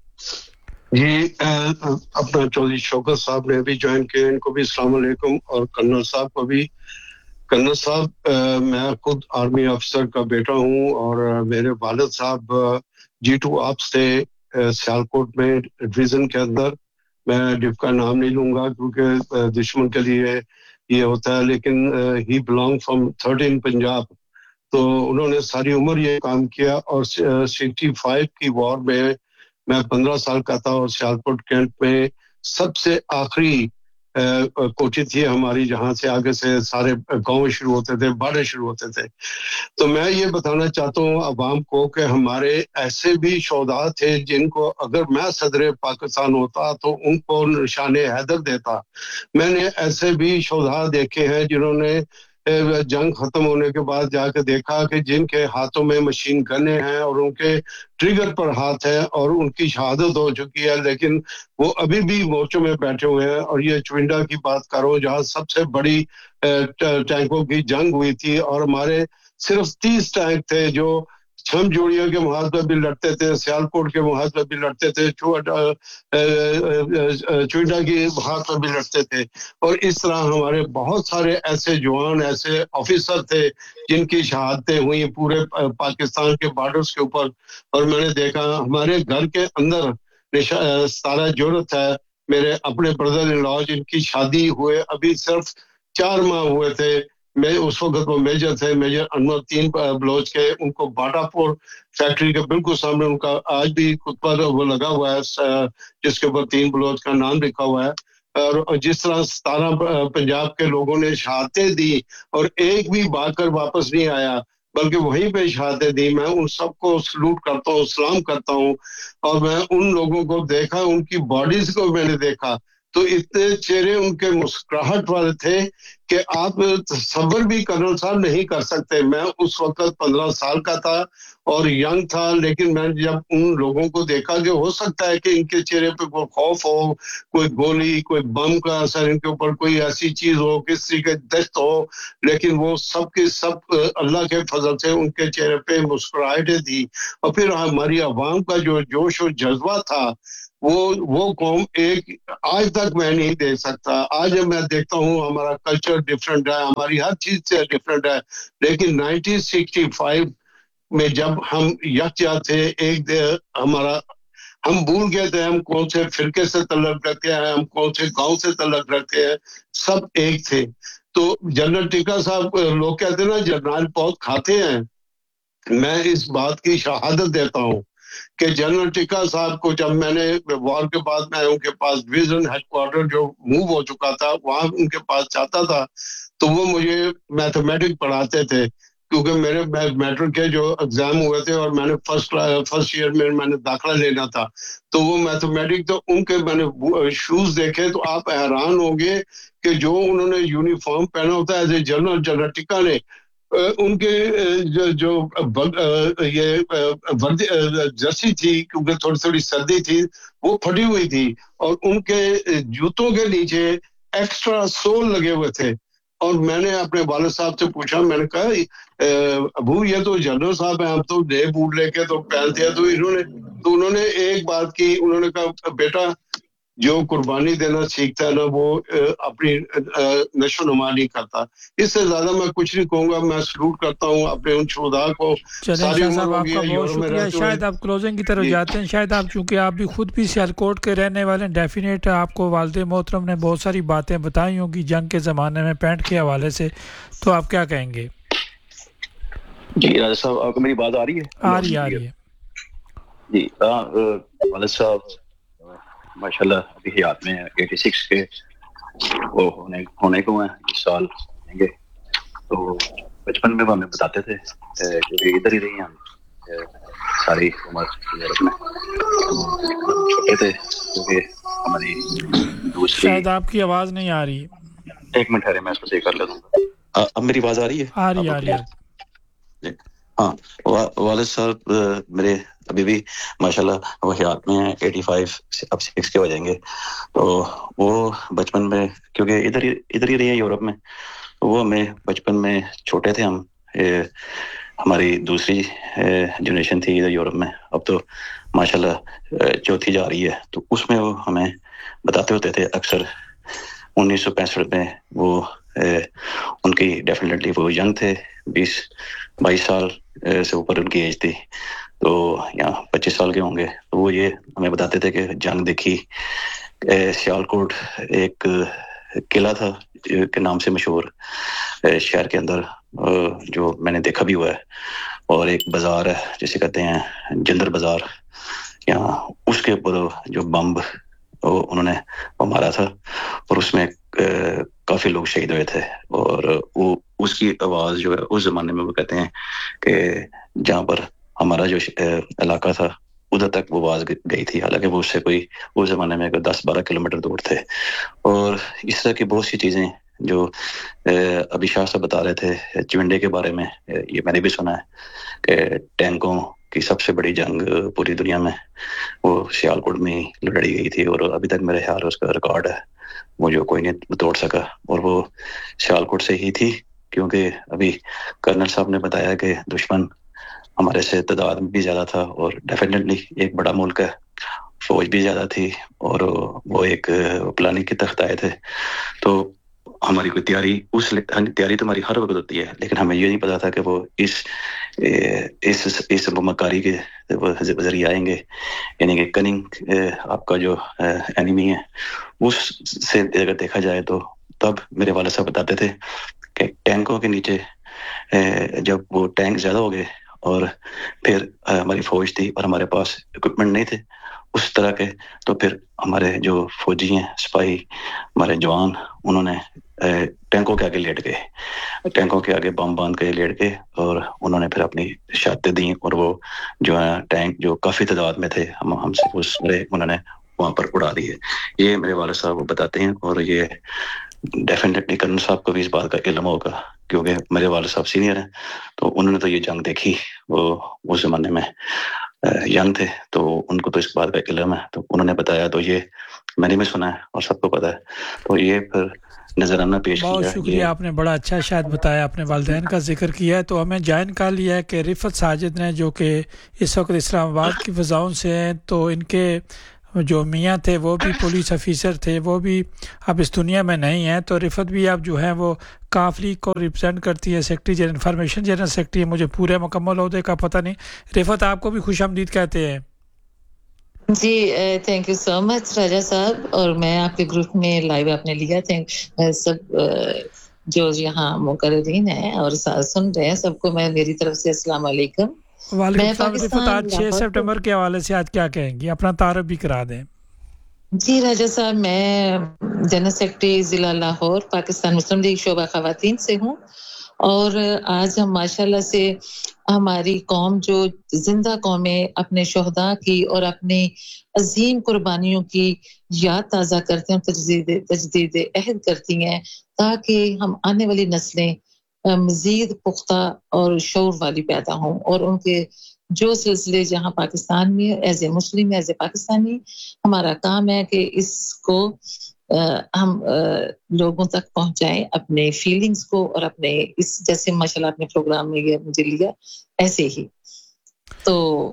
جی اپنا چودھری شوکت صاحب نے بھی جوائن کیا, ان کو بھی السلام علیکم, اور کرنل صاحب کو بھی. کرنل صاحب میں خود آرمی افسر کا بیٹا ہوں, اور میرے والد صاحب جی ٹو آپس تھے سیالکوٹ میں ڈویژن کے اندر. میں ڈپ کا نام نہیں لوں گا کیونکہ دشمن کے لیے یہ ہوتا ہے, لیکن ہی بلانگ فرام تھرٹین پنجاب. تو انہوں نے ساری عمر یہ کام کیا, اور سکسٹی فائیو کی وار میں میں پندرہ سال کا تھا, اور سیالکوٹ کیمپ میں سب سے آخری کوٹھی تھی ہماری, جہاں سے آگے سے سارے گاؤں شروع ہوتے تھے, باڑے شروع ہوتے تھے. تو میں یہ بتانا چاہتا ہوں عوام کو کہ ہمارے ایسے بھی شہداء تھے جن کو اگر میں صدر پاکستان ہوتا تو ان کو نشان حیدر دیتا. میں نے ایسے بھی شہداء دیکھے ہیں جنہوں نے جنگ ختم ہونے کے بعد جا کے دیکھا کہ جن کے ہاتھوں میں مشین گنیں ہیں اور ان کے ٹریگر پر ہاتھ ہے اور ان کی شہادت ہو چکی ہے, لیکن وہ ابھی بھی مورچوں میں بیٹھے ہوئے ہیں. اور یہ چوئنڈا کی بات کرو جہاں سب سے بڑی ٹینکوں کی جنگ ہوئی تھی, اور ہمارے صرف تیس ٹینک تھے جو چھم جوڑیوں کے محاذ پہ بھی لڑتے تھے, سیالکوٹ کے محاذ پہ بھی لڑتے تھے, چوئنڈا کے محاذ پہ بھی لڑتے تھے. اور اس طرح ہمارے بہت سارے ایسے جوان ایسے آفیسر تھے جن کی شہادتیں ہوئی پورے پاکستان کے بارڈرز کے اوپر. اور میں نے دیکھا ہمارے گھر کے اندر ستارہ جرت ہے, میرے اپنے بردر ان لا جن کی شادی ہوئے ابھی صرف چار ماہ ہوئے تھے. میں اس وقت وہ میجر تھے, میجر انور تین بلوچ کے, ان کو باٹا پور فیکٹری کے بالکل سامنے ان کا آج بھی خطبہ وہ لگا ہوا ہے جس کے اوپر تین بلوچ کا نام لکھا ہوا ہے. اور جس طرح ستارہ پنجاب کے لوگوں نے شہادتیں دی اور ایک بھی بھاگ کر واپس نہیں آیا بلکہ وہیں پہ شہادتیں دی, میں ان سب کو سلوٹ کرتا ہوں, سلام کرتا ہوں. اور میں ان لوگوں کو دیکھا, ان کی باڈیز کو میں نے دیکھا, तो इतने चेहरे उनके मुस्कुराहट वाले थे कि आप तसव्वुर भी कर्नल साहब नहीं कर सकते। मैं उस वक्त पंद्रह साल का था और यंग था, लेकिन मैंने जब उन लोगों को देखा कि हो सकता है कि इनके चेहरे पे कोई खौफ हो, कोई गोली, कोई बम का असर इनके ऊपर, कोई ऐसी चीज हो, किसी के दस्त हो, लेकिन वो सब के सब अल्लाह के फजल से उनके चेहरे पे मुस्कुराहटें थी। और फिर हमारी आवाम का जो जोश और जज्बा था, वो वो कौम एक आज तक मैं नहीं देख सकता। आज मैं देखता हूँ हमारा कल्चर डिफरेंट है, हमारी हर चीज से डिफरेंट है, लेकिन नाइनटीन सिक्सटी फाइव में जब हम यकजा थे, एक हमारा हम भूल गए थे हम कौन से फिरके से तल्लुक रखते हैं, हम कौन से गांव से तल्लुक रखते हैं, सब एक थे। तो जनरल टिक्का साहब, लोग कहते हैं ना जरनैल बहुत खाते हैं, मैं इस बात की शहादत देता हूँ कि जनरल टिक्का साहब को जब मैंने वॉर के बाद मैं उनके पास डिवीजन हेडक्वार्टर जो मूव हो चुका था, वहां उनके पास जाता था, तो वो मुझे मैथमेटिक्स पढ़ाते थे, क्योंकि मेरे मैट्रिक के जो एग्जाम हुए थे और मैंने फर्स्ट फर्स्ट ईयर में मैंने दाखिला लेना था, तो वो मैथमेटिक्स, तो उनके मैंने शूज देखे तो आप हैरान होंगे कि जो उन्होंने यूनिफॉर्म पहना होता है as a general, general tikka ने उनके जो, जो ये जर्सी थी, क्योंकि थोड़ी थोड़ी सर्दी थी, वो फटी हुई थी और उनके जूतों के नीचे एक्स्ट्रा सोल लगे हुए थे। और मैंने अपने वालिद साहब से पूछा, मैंने कहा अबू ये तो जनरल साहब हैं, हम तो नए बूट लेके तो पहनते हैं, तो इन्होंने तो उन्होंने एक बात की, उन्होंने कहा बेटा जो कुर्बानी देना सीखता है ना, वो अपनी नशो नुमा नहीं करता। इससे ज्यादा मैं कुछ नहीं कहूंगा। मैं सलूट करता हूँ अपने उन शुहदा को। सारी उम्र हो गई है यूरोप में रहते हुए। शायद आप क्लोजिंग की तरफ जाते हैं, शायद आप, चूंकि आप भी खुद भी सियालकोट के रहने वाले हैं, डेफिनेट आपको वालिद मोहतरम ने बहुत सारी बातें बताई होंगी जंग के ज़माने में पैंट के हवाले से, तो आप क्या कहेंगे? जी राजा साहब, आपको मेरी बात आ रही है? आ रही आ रही है जी। वालिद साहब माशाल्लाह अभी हयात में है, छियासी के वो होने होने को हैं, इस साल होंगे। तो बचपन में वो हमें बताते थे, क्योंकि इधर ही रही हम सारी उम्र यूरोप में, छोटे थे क्योंकि हमारी दूसरी। शायद आपकी आवाज नहीं आ रही। एक मिनट ठहरे, मैं इसको सही कर लेता हूँ। अब मेरी आवाज आ रही है? आ रही आ रही है। हाँ, वालिद साहब मेरे अभी भी माशाल्लाह वो हयात में हैं, पचासी अब सिक्स के हो जाएंगे। तो वो बचपन में, क्योंकि इधर ही इधर ही रही है यूरोप में, तो वो हमें बचपन में छोटे थे हम, ए, हमारी दूसरी जनरेशन थी इधर यूरोप में, अब तो माशाल्लाह चौथी जा रही है। तो उसमें वो हमें बताते होते थे अक्सर, उन्नीस सौ पैंसठ में वो ए, उनकी डेफिनेटली वो यंग थे, बीस बाईस साल से ऊपर उनकी एज थी, तो यहाँ पच्चीस साल के होंगे। तो वो ये हमें बताते थे कि जंग देखी, सियालकोट एक किला था के नाम से मशहूर शहर के अंदर, जो मैंने देखा भी हुआ है, और एक बाजार है जिसे कहते हैं जिंदर बाजार, यहाँ उसके ऊपर जो बम्ब वो उन्होंने वो मारा था, और उसमें काफी लोग शहीद हुए थे। और वो उसकी आवाज जो है उस जमाने में वो कहते हैं कि जहाँ पर हमारा जो इलाका था उधर तक वो आवाज गई थी, हालांकि वो उससे कोई उस जमाने में दस बारह किलोमीटर दूर थे। और इस तरह की बहुत सी चीजें जो अभी शाह साहब बता रहे थे चिवंडे के बारे में, ये मैंने भी सुना है कि टैंकों की सबसे बड़ी जंग पूरी दुनिया में वो सियालकोट में लड़ी गई थी, और अभी तक मेरे ख्याल उसका रिकॉर्ड है वो जो कोई नहीं तोड़ सका, और वो सियालकोट से ही थी। क्योंकि अभी कर्नल साहब ने बताया कि दुश्मन हमारे से तादाद में भी ज्यादा था, और डेफिनेटली एक बड़ा मुल्क है, फौज भी ज्यादा थी, और वो एक प्लानिंग के तहत आए थे। तो हमारी कोई तैयारी उस तैयारी तो हमारी हर वक्त होती है, लेकिन हमें ये नहीं पता था कि वो इस इस इस मक्कारी के जरिए आएंगे, यानी कि कनिंग आपका जो एनिमी है उससे अगर देखा जाए तो। तब मेरे वाले साहब बताते थे कि टैंकों के नीचे जब वो टैंक ज्यादा हो गए और फिर हमारी फौज थी और हमारे पास इक्विपमेंट नहीं थे उस तरह के, तो फिर हमारे जो फौजी हैं, सिपाही, हमारे जवान, उन्होंने टैंकों के आगे लेट गए, टैंकों के आगे बम बांध के लेट गए, और उन्होंने फिर अपनी शहादतें दी। और वो जो है टैंक जो काफ़ी तादाद में थे हम हमसे उस उन्होंने वहाँ पर उड़ा दी है। ये मेरे वाले साहब बताते हैं, और ये डेफिनेटली कर्नल साहब को भी इस बात का इल्म होगा, क्योंकि मेरे वाले साहब सीनियर हैं, तो उन्होंने तो ये जंग देखी, वो उस जमाने में यंग थे, तो उनको तो इस बात का इल्म है, तो उन्होंने बताया, तो ये मैंने भी सुना है और सबको पता है, तो ये फिर नजराना पेश किया। बहुत शुक्रिया, आपने बड़ा अच्छा शायद बताया, अपने वालिदैन का जिक्र किया है। तो हमें जान कर लिया है कि रिफत साजिद ने, जो कि इस वक्त इस्लामाबाद की फ़ज़ाओं से हैं, तो इनके जो मियाँ थे वो भी पुलिस ऑफिसर थे, वो भी अब इस दुनिया में नहीं हैं। तो रिफत भी अब जो है वो काफली को रिप्रेजेंट करती है, secretary general information general secretary है, मुझे पूरे मुकम्मल ओहदे का पता नहीं। रिफत, आपको भी खुश आमदीद कहते हैं। जी, थैंक यू सो मच राजा साहब, और मैं आपके ग्रुप में लाइव आपने लिया, थैंक सब जो यहाँ मुकर्रीन हैं और सुन रहे हैं, सबको मैं मेरी तरफ से अस्सलाम वालेकुम। वालेकुम सलाम। रिफत, आज छह सितंबर के हवाले से आज क्या कहेंगी, अपना तारुफ भी करा दें। जी राजा साहब, मैं जनरल सेक्रेटरी जिला लाहौर पाकिस्तान मुस्लिम लीग शोबा खवातीन से हूँ, और आज हम माशाल्लाह से हमारी कौम जो जिंदा कौम है अपने शोहदा की और अपनी अजीम कुर्बानियों की याद ताज़ा करते हैं, तजदीद तजदीद अहद करती हैं, ताकि हम आने वाली नस्लें मज़ीद पुख्ता और शऊर वाली पैदा हों, और उनके जो सिलसिले जहाँ पाकिस्तान में as a Muslim as a Pakistani हमारा काम है कि इसको आ, हम आ, लोगों तक पहुंचाएं, अपने फीलिंग्स को, और अपने इस जैसे माशाल्लाह अपने प्रोग्राम में ये मुझे लिया ऐसे ही। तो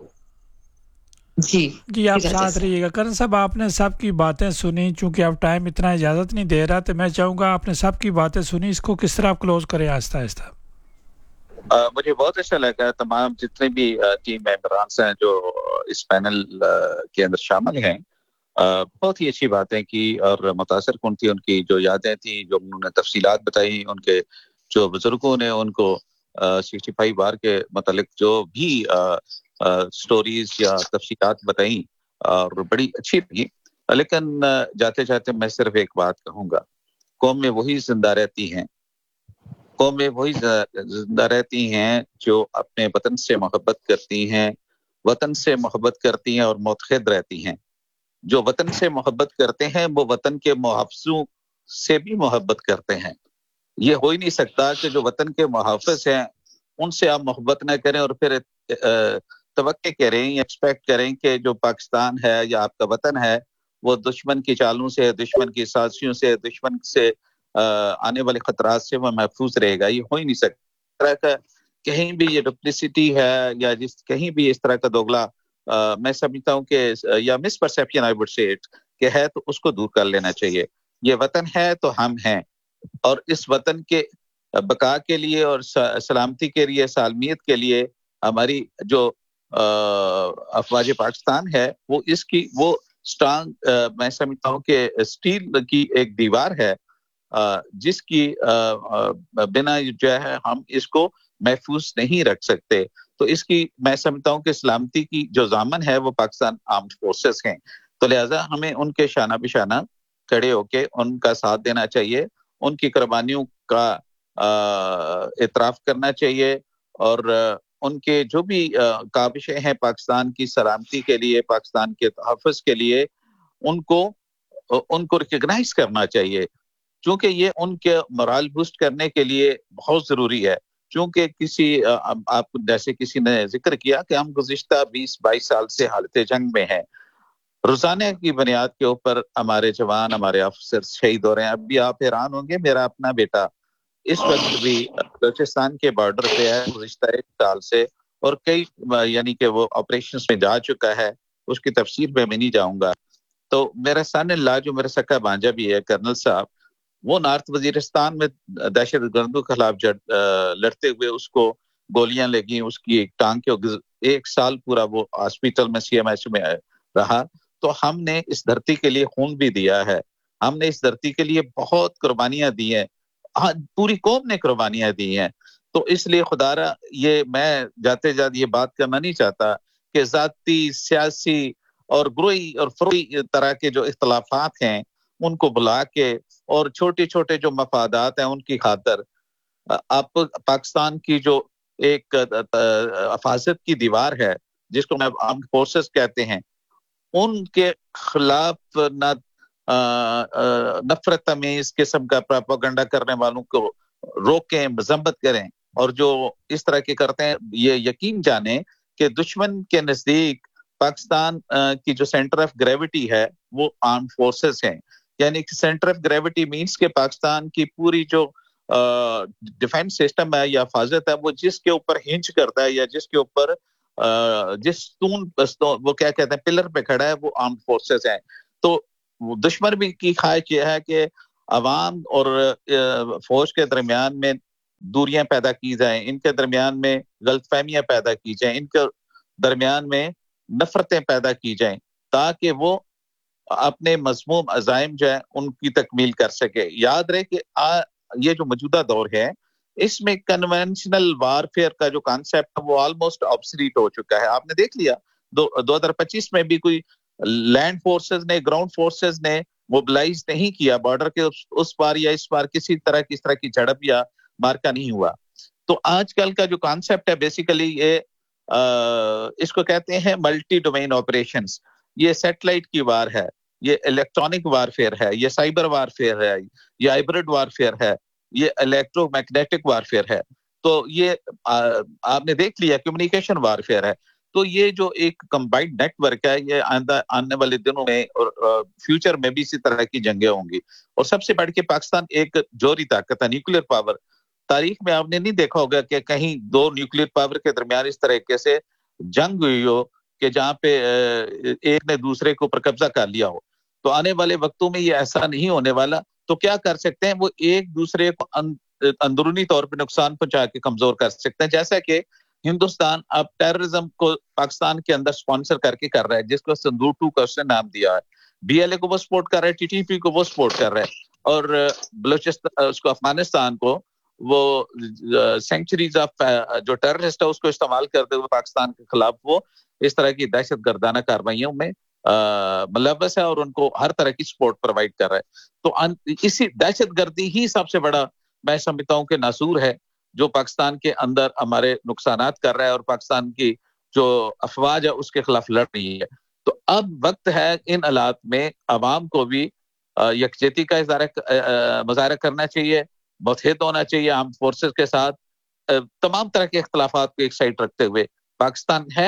जी जी आप साथ रहिएगा। करण साहब, आपने सबकी बातें सुनी, चूंकि अब टाइम इतना इजाज़त नहीं दे रहा, तो मैं चाहूँगा आपने सबकी बातें सुनी, इसको किस तरह आप क्लोज करें आहिस्ता आहिस्ता। Uh, मुझे बहुत अच्छा लगा, तमाम जितने भी uh, टीम मेंबरान हैं जो इस पैनल uh, के अंदर शामिल हैं, uh, बहुत ही अच्छी बातें की और मुतासर कुन थी उनकी जो यादें थी, जो उन्होंने तफसीलात बताई, उनके जो बुजुर्गों ने उनको सिक्सटी फाइव बार के मतलब जो भी स्टोरीज uh, uh, या तफसीलात बताई, और बड़ी अच्छी लगी। लेकिन uh, जाते जाते मैं सिर्फ एक बात कहूँगा, कौम में वही जिंदा रहती हैं कौमें वही जिंदा रहती हैं जो अपने वतन से मोहब्बत करती हैं, वतन से मोहब्बत करती हैं और मुतहद रहती हैं। जो वतन से मोहब्बत करते हैं वो वतन के मुहाफ़िज़ों से भी मोहब्बत करते हैं। ये हो ही नहीं सकता कि जो वतन के मुहाफ़िज़ हैं उनसे आप मोहब्बत न करें और फिर तवक्के करें या एक्सपेक्ट करें कि जो पाकिस्तान है या आपका वतन है वो दुश्मन की चालों से, दुश्मन की साजिशों से, दुश्मन से आने वाले खतरात से वो महफूज रहेगा। ये हो ही नहीं सकता। का कहीं भी ये डुप्लिसिटी है या जिस कहीं भी इस तरह का दोगला आ, मैं समझता हूँ कि या miss perception I would say it कि है, तो उसको दूर कर लेना चाहिए। ये वतन है तो हम हैं, और इस वतन के बका के लिए और सलामती के लिए, सालमियत के लिए हमारी जो अफवाज पाकिस्तान है वो इसकी वो स्ट्रांग मैं समझता हूँ कि स्टील की एक दीवार है जिसकी बिना जो है हम इसको महफूज नहीं रख सकते। तो इसकी मैं समझता हूँ कि सलामती की जो ज़ामन है वो पाकिस्तान आर्म्ड फोर्सेस हैं, तो लिहाजा हमें उनके शाना बिशाना खड़े होके उनका साथ देना चाहिए, उनकी कुर्बानियों का इतराफ़ करना चाहिए, और उनके जो भी काबिशें हैं पाकिस्तान की सलामती के लिए, पाकिस्तान के तहफ़्फ़ुज़ के लिए, उनको उनको रिकॉग्नाइज करना चाहिए, क्योंकि ये उनके मोरल बूस्ट करने के लिए बहुत ज़रूरी है। क्योंकि किसी आप जैसे किसी ने जिक्र किया कि हम गुज़िश्ता बीस बाईस साल से हालत जंग में हैं, रोज़ाना की बुनियाद के ऊपर हमारे जवान, हमारे अफसर शहीद हो रहे हैं। अभी आप हैरान होंगे, मेरा अपना बेटा इस वक्त भी बलूचिस्तान के बॉर्डर पे है गुज़िश्ता एक साल से, और कई यानी कि वो ऑपरेशंस में जा चुका है, उसकी तफसीर में मैं नहीं जाऊंगा। तो मेरा सन इन लॉ जो मेरा सक्का भांजा भी है कर्नल साहब, वो नॉर्थ वजीरिस्तान में दहशत गर्दों के खिलाफ लड़ते हुए उसको गोलियां लगी, उसकी एक टांग के एक साल पूरा वो हॉस्पिटल में सीएमएच में रहा। तो हमने इस धरती के लिए खून भी दिया है, हमने इस धरती के लिए बहुत कुर्बानियां दी हैं, हाँ पूरी कौम ने कुर्बानियां दी हैं। तो इसलिए खुदारा ये मैं जाते जाते ये बात करना नहीं चाहता कि जाती, सियासी और ग्रोई और फ्रोई तरह के जो इख्तलाफात हैं उनको बुला के और छोटे छोटे जो मफादात हैं उनकी खातर आप पाकिस्तान की जो एक हिफाजत की दीवार है जिसको मैं आर्म्ड फोर्सेस कहते हैं, ان کے خلاف نہ نفرت امیز قسم کا پروپیگنڈا کرنے والوں کو روکیں, مذمت کریں, اور جو اس طرح کے کرتے ہیں یہ یقین جانیں کہ دشمن کے نزدیک پاکستان کی جو سینٹر آف گریوٹی ہے وہ آرم فورسز ہیں. یعنی کہ سینٹر آف گریوٹی مینس کہ پاکستان کی پوری جو ڈیفینس سسٹم ہے یا حفاظت ہے وہ جس کے اوپر ہنج کرتا ہے یا جس کے اوپر جس ستون وہ کیا کہتے ہیں پلر پہ کھڑا ہے وہ آرم فورسز ہیں. تو دشمن بھی کی خواہش یہ ہے کہ عوام اور فوج کے درمیان میں دوریاں پیدا کی جائیں, ان کے درمیان میں غلط فہمیاں پیدا کی جائیں, ان کے درمیان میں نفرتیں پیدا کی جائیں تاکہ وہ اپنے مذموم عزائم جو ہیں ان کی تکمیل کر سکے. یاد رہے کہ آ, یہ جو موجودہ دور ہے اس میں کنونشنل وارفیئر کا جو کانسیپٹ ہے وہ آلموسٹ آبسلیٹ ہو چکا ہے. آپ نے دیکھ لیا دو ہزار پچیس میں بھی کوئی لینڈ فورسز نے گراؤنڈ فورسز نے موبلائز نہیں کیا بارڈر کے اس پار یا اس پار, کسی طرح کی اس طرح کی جھڑپ یا مارکا نہیں ہوا. تو آج کل کا جو کانسیپٹ ہے بیسیکلی یہ آ, اس کو کہتے ہیں ملٹی ڈومین آپریشنز. یہ سیٹلائٹ کی وار ہے, یہ الیکٹرانک وارفیئر ہے, یہ سائبر وارفیئر ہے, یہ ہائبرڈ وارفیئر ہے, یہ الیکٹرو میگنیٹک وارفیئر ہے. تو یہ آ, آپ نے دیکھ لیا کمیونیکیشن وارفیئر ہے. تو یہ جو ایک کمبائنڈ نیٹ ورک ہے یہ آئندہ آنے والے دنوں میں اور فیوچر میں بھی اسی طرح کی جنگیں ہوں گی. اور سب سے بڑھ کے پاکستان ایک جوہری طاقت ہے, نیوکلیر پاور. تاریخ میں آپ نے نہیں دیکھا ہوگا کہ کہیں دو نیوکلیر پاور کے درمیان اس طریقے سے جنگ ہوئی ہو کہ جہاں پہ ایک نے دوسرے کو پر قبضہ کر لیا ہو. تو آنے والے وقتوں میں یہ ایسا نہیں ہونے والا. تو کیا کر سکتے ہیں, وہ ایک دوسرے کو اندرونی طور پہ نقصان پہنچا کے کمزور کر سکتے ہیں. جیسا کہ ہندوستان اب ٹیررزم کو پاکستان کے اندر سپانسر کر کے کر رہا ہے, جس کو سندور ٹو کا اس نے نام دیا ہے. بی ایل اے کو وہ سپورٹ کر رہا ہے, ٹی ٹی پی کو وہ سپورٹ کر رہا ہے, اور بلوچستان اس کو افغانستان کو وہ سینچریز آف جو ٹیررسٹ ہے اس کو استعمال کرتے ہوئے پاکستان کے خلاف وہ اس طرح کی دہشت گردانہ کارروائیوں میں ملوث ہے اور ان کو ہر طرح کی سپورٹ پرووائڈ کر رہا ہے. تو اسی دہشت گردی ہی سب سے بڑا میں سمجھتا ہوں کہ ناسور ہے جو پاکستان کے اندر ہمارے نقصانات کر رہا ہے اور پاکستان کی جو افواج ہے اس کے خلاف لڑ رہی ہے. تو اب وقت ہے ان حالات میں عوام کو بھی یکجہتی کا اظہار مظاہرہ کرنا چاہیے, متحد ہونا چاہیے آرم فورسز کے ساتھ, تمام طرح کے اختلافات کو ایک سائڈ رکھتے ہوئے. پاکستان ہے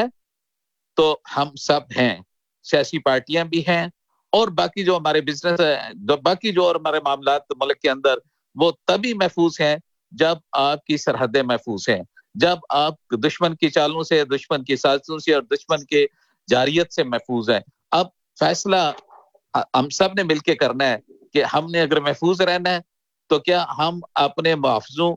تو ہم سب ہیں, سیاسی پارٹیاں بھی ہیں اور باقی جو ہمارے بزنس ہے, جو باقی جو اور ہمارے معاملات ملک کے اندر وہ تبھی محفوظ ہیں جب آپ کی سرحدیں محفوظ ہیں, جب آپ دشمن کی چالوں سے, دشمن کی سازشوں سے اور دشمن کے جاریت سے محفوظ ہیں. اب فیصلہ ہم سب نے مل کے کرنا ہے کہ ہم نے اگر محفوظ رہنا ہے تو کیا ہم اپنے محافظوں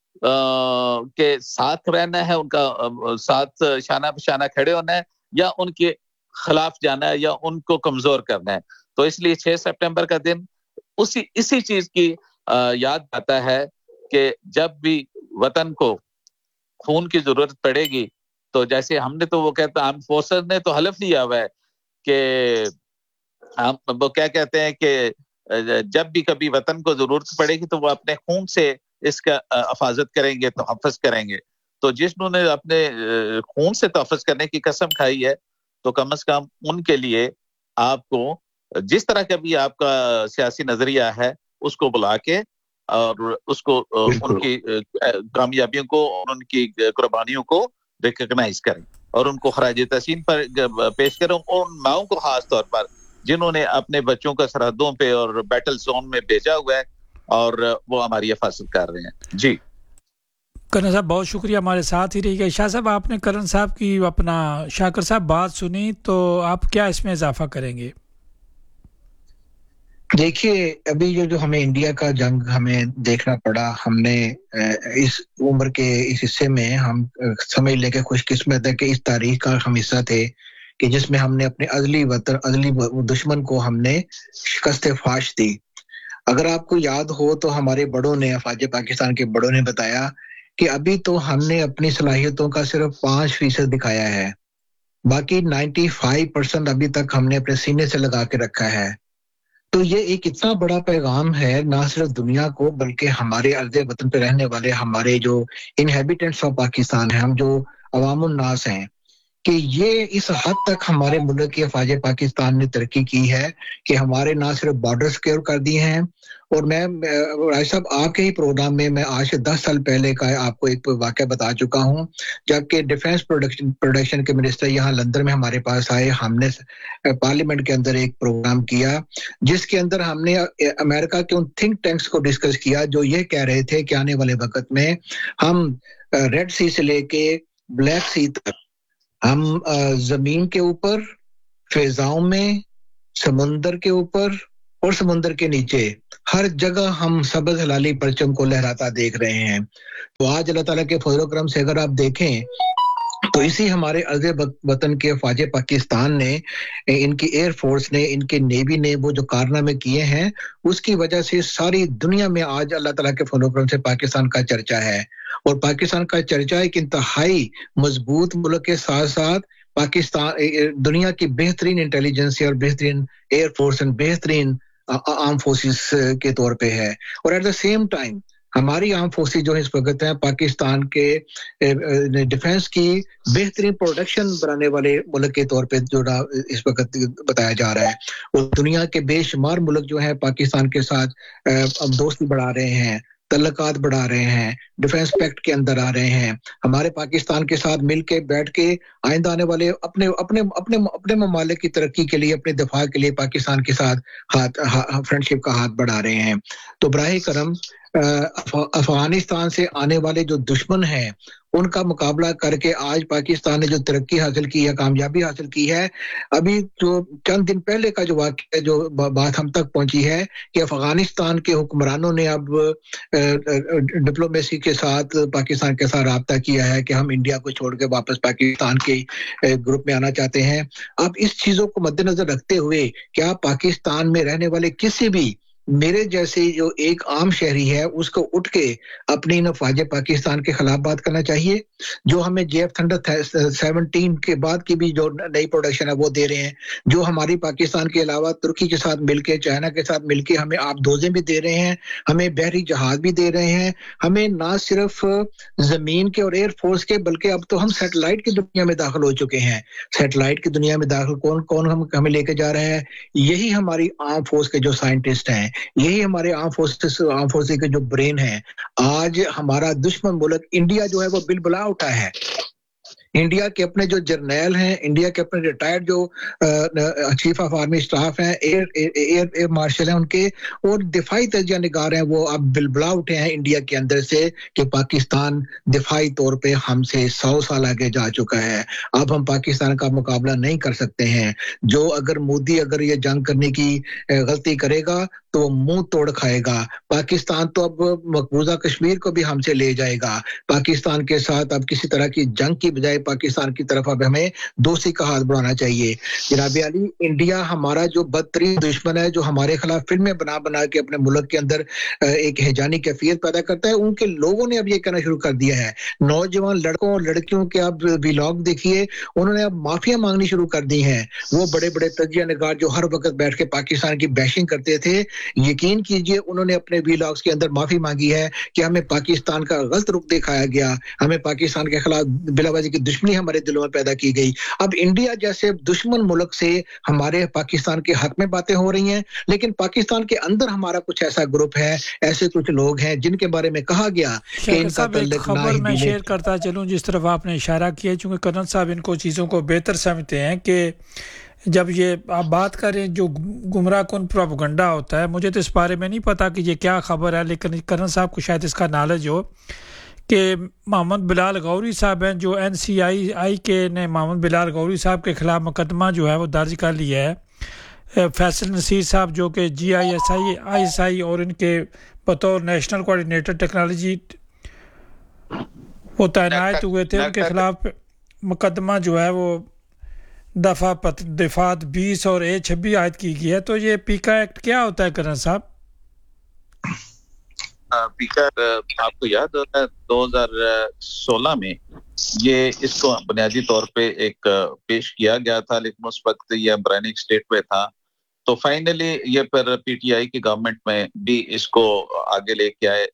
کے ساتھ رہنا ہے, ان کا ساتھ شانہ بشانہ کھڑے ہونا ہے, یا ان کے خلاف جانا ہے, یا ان کو کمزور کرنا ہے. تو اس لیے چھ سپٹمبر کا دن اسی اسی چیز کی یاد آتا ہے کہ جب بھی وطن کو خون کی ضرورت پڑے گی تو جیسے ہم نے تو وہ کہتا آرم فورسز نے تو حلف لیا ہوا ہے کہ ہم وہ کیا کہتے ہیں کہ جب بھی کبھی وطن کو ضرورت پڑے گی تو وہ اپنے خون سے اس کا حفاظت کریں گے, تحفظ کریں گے. تو جنہوں نے اپنے خون سے تحفظ کرنے کی قسم کھائی ہے تو کم از کم ان کے لیے آپ کو جس طرح کا بھی آپ کا سیاسی نظریہ ہے اس کو بلا کے اور اس کو ان کی کامیابیوں کو اور ان کی قربانیوں کو ریکگنائز کریں اور ان کو خراج تحسین پر پیش کریں, اور ان ماؤں کو خاص طور پر جنہوں نے اپنے بچوں کا سرحدوں پہ اور بیٹل زون میں بھیجا ہوا ہے اور وہ ہماری حفاظت کر رہے ہیں. جی کرن صاحب بہت شکریہ, ہمارے ساتھ ہی رہی گئے. شاہ صاحب آپ نے کرن صاحب کی اپنا شاکر صاحب بات سنی تو آپ کیا اس میں اضافہ کریں گے؟ دیکھیے ابھی جو جو ہمیں انڈیا کا جنگ ہمیں دیکھنا پڑا, ہم نے اس عمر کے اس حصے میں ہم سمجھ لے کے خوش قسمت ہے کہ اس تاریخ کا ہم حصہ تھے کہ جس میں ہم نے اپنے ازلی وطن ازلی دشمن کو ہم نے شکست فاش دی. اگر آپ کو یاد ہو تو ہمارے بڑوں نے, افواج پاکستان کے بڑوں نے بتایا کہ ابھی تو ہم نے اپنی صلاحیتوں کا صرف پانچ فیصد دکھایا ہے, باقی نائنٹی فائیو پرسینٹ ابھی تک ہم نے اپنے سینے سے لگا کے رکھا ہے. تو یہ ایک اتنا بڑا پیغام ہے نہ صرف دنیا کو بلکہ ہمارے ارض وطن پہ رہنے والے ہمارے جو انہیبیٹنٹس آف پاکستان ہیں, ہم جو عوام الناس ہیں, کہ یہ اس حد تک ہمارے ملک کی افواج پاکستان نے ترقی کی ہے کہ ہمارے نہ صرف بارڈر سیکیور کر دیے ہیں، اور میں راج صاحب آپ کے ہی پروگرام میں میں آج سے دس سال پہلے کا آپ کو ایک واقعہ بتا چکا ہوں، جبکہ ڈیفنس پروڈکشن پروڈکشن کے منسٹر یہاں لندن میں ہمارے پاس آئے، ہم نے پارلیمنٹ کے اندر ایک پروگرام کیا جس کے اندر ہم نے امریکہ کے ان تھنک ٹینکس کو ڈسکس کیا جو یہ کہہ رہے تھے کہ آنے والے وقت میں ہم ریڈ سی سے لے کے بلیک سی تک ہم زمین کے اوپر، فضاؤں میں، سمندر کے اوپر اور سمندر کے نیچے ہر جگہ ہم سبز ہلالی پرچم کو لہراتا دیکھ رہے ہیں۔ تو آج اللہ تعالیٰ کے فضل و کرم سے اگر آپ دیکھیں تو اسی ہمارے عرض وطن کے افواج پاکستان نے، ان کی ایئر فورس نے، ان کے نیوی نے وہ جو کارنامے کیے ہیں اس کی وجہ سے ساری دنیا میں آج اللہ تعالیٰ کے فضل و کرم سے پاکستان کا چرچا ہے، اور پاکستان کا چرچا ایک انتہائی مضبوط ملک کے ساتھ ساتھ پاکستان دنیا کی بہترین انٹیلیجنس اور بہترین ایئر فورس اور بہترین آرم فورسز کے طور پہ ہے، اور ایٹ دا سیم ٹائم ہماری آرم فورسز جو اس وقت ہیں پاکستان کے ڈیفنس کی بہترین پروڈکشن بنانے والے ملک کے طور پہ جو اس وقت بتایا جا رہا ہے، اور دنیا کے بے شمار ملک جو ہیں پاکستان کے ساتھ اب دوستی بڑھا رہے ہیں، تعلقات بڑھا رہے ہیں، ڈیفنس پیکٹ کے اندر آ رہے ہیں، ہمارے پاکستان کے ساتھ مل کے بیٹھ کے آئندہ آنے والے اپنے اپنے اپنے اپنے ممالک کی ترقی کے لیے، اپنے دفاع کے لیے پاکستان کے ساتھ ہاتھ فرینڈشپ کا ہاتھ بڑھا رہے ہیں۔ تو براہ کرم افغانستان سے آنے والے جو دشمن ہیں ان کا مقابلہ کر کے آج پاکستان نے جو ترقی حاصل کی ہے، کامیابی حاصل کی ہے، ابھی جو چند دن پہلے کا جو واقعہ جو بات ہم تک پہنچی ہے کہ افغانستان کے حکمرانوں نے اب ڈپلومیسی کے ساتھ پاکستان کے ساتھ رابطہ کیا ہے کہ ہم انڈیا کو چھوڑ کے واپس پاکستان کے گروپ میں آنا چاہتے ہیں۔ اب اس چیزوں کو مد نظر رکھتے ہوئے کیا پاکستان میں رہنے والے کسی بھی میرے جیسے جو ایک عام شہری ہے اس کو اٹھ کے اپنی افواج پاکستان کے خلاف بات کرنا چاہیے، جو ہمیں جے ایف تھنڈر سیونٹین کے بعد کی بھی جو نئی پروڈکشن ہے وہ دے رہے ہیں، جو ہماری پاکستان کے علاوہ ترکی کے ساتھ مل کے، چائنا کے ساتھ مل کے ہمیں آب دوزیں بھی دے رہے ہیں، ہمیں بحری جہاز بھی دے رہے ہیں، ہمیں نہ صرف زمین کے اور ایئر فورس کے بلکہ اب تو ہم سیٹلائٹ کی دنیا میں داخل ہو چکے ہیں۔ سیٹلائٹ کی دنیا میں داخل کون کون ہم ہمیں لے کے جا رہے ہیں؟ یہی ہماری آرم فورس کے جو سائنٹسٹ ہیں، یہی ہمارے آرم فورسز آرم فورسز کے جو برین ہیں۔ آج ہمارا دشمن ملک انڈیا جو ہے وہ بل بلا اٹھا ہے۔ انڈیا کے اپنے جو جرنیل ہیں، انڈیا کے اپنے ریٹائرڈ جو چیف آف آرمی اسٹاف ہیں، ایئر ایئر ایئر مارشل ہیں ان کے، اور دفاعی تجزیہ نگار ہیں، وہ اب بلبلا اٹھے ہیں انڈیا کے اندر سے کہ پاکستان دفاعی طور پہ ہم سے سو سال آگے جا چکا ہے، اب ہم پاکستان کا مقابلہ نہیں کر سکتے ہیں۔ جو اگر مودی اگر یہ جنگ کرنے کی غلطی کرے گا تو وہ منہ توڑ کھائے گا۔ پاکستان تو اب مقبوضہ کشمیر کو بھی ہم سے لے جائے گا۔ پاکستان کے ساتھ اب کسی طرح کی جنگ کی بجائے پاکستان کی طرف اب ہمیں دوستی کا ہاتھ بڑھانا چاہیے۔ جناب علی، انڈیا ہمارا جو بدترین دشمن ہے، جو ہمارے خلاف فلمیں بنا بنا کے اپنے ملک کے اندر ایک ہیجانی کیفیت پیدا کرتا ہے، ان کے لوگوں نے اب یہ کہنا شروع کر دیا ہے۔ نوجوان لڑکوں اور لڑکیوں کے اب ویلاگ دیکھیے، انہوں نے اب معافیاں مانگنی شروع کر دی ہیں۔ وہ بڑے بڑے تجزیہ نگار جو ہر وقت بیٹھ کے پاکستان کی بیشنگ کرتے تھے، یقین کیجئے انہوں نے اپنے ویلاگز کے اندر معافی مانگی ہے کہ ہمیں پاکستان کا غلط رخ دکھایا گیا، ہمیں پاکستان کے خلاف بلا وجہ کی دشمنی ہمارے دلوں میں پیدا کی گئی۔ اب انڈیا جیسے دشمن ملک سے ہمارے پاکستان کے حق میں باتیں ہو رہی ہیں، لیکن پاکستان کے اندر ہمارا کچھ ایسا گروپ ہے، ایسے کچھ لوگ ہیں جن کے بارے میں کہا گیا کہ ان کا تعلق خبر میں شیئر کرتا چلوں جس طرف آپ نے اشارہ کیا، چونکہ کرنل صاحب ان کو چیزوں کو بہتر سمجھتے ہیں کہ جب یہ آپ بات کریں جو گمراہ کن پروپیگنڈا ہوتا ہے، مجھے تو اس بارے میں نہیں پتا کہ یہ کیا خبر ہے، لیکن کرنل صاحب کو شاید اس کا نالج ہو کہ محمد بلال غوری صاحب ہیں جو این سی آئی آئی کے نے محمد بلال غوری صاحب کے خلاف مقدمہ جو ہے وہ درج کر لیا ہے۔ فیصل نصیر صاحب جو کہ جی I S I I S I اور ان کے بطور نیشنل کوآرڈینیٹر ٹیکنالوجی وہ تعینات ہوئے تھے، ان کے خلاف مقدمہ جو ہے وہ دفعہ دفعات بیس اور اے چھبیس عائد کی گئی ہے۔ تو یہ پیکا ایکٹ کیا ہوتا ہے کرن صاحب؟ پیکا آپ کو یاد ہوتا ہے دو ہزار سولہ میں یہ اس کو بنیادی طور پہ ایک پیش کیا گیا تھا، لیکن اس وقت یہ امبرینک اسٹیٹ پہ تھا، تو فائنلی یہ پھر پی ٹی آئی کی گورنمنٹ میں بھی اس کو آگے لے کے آئے،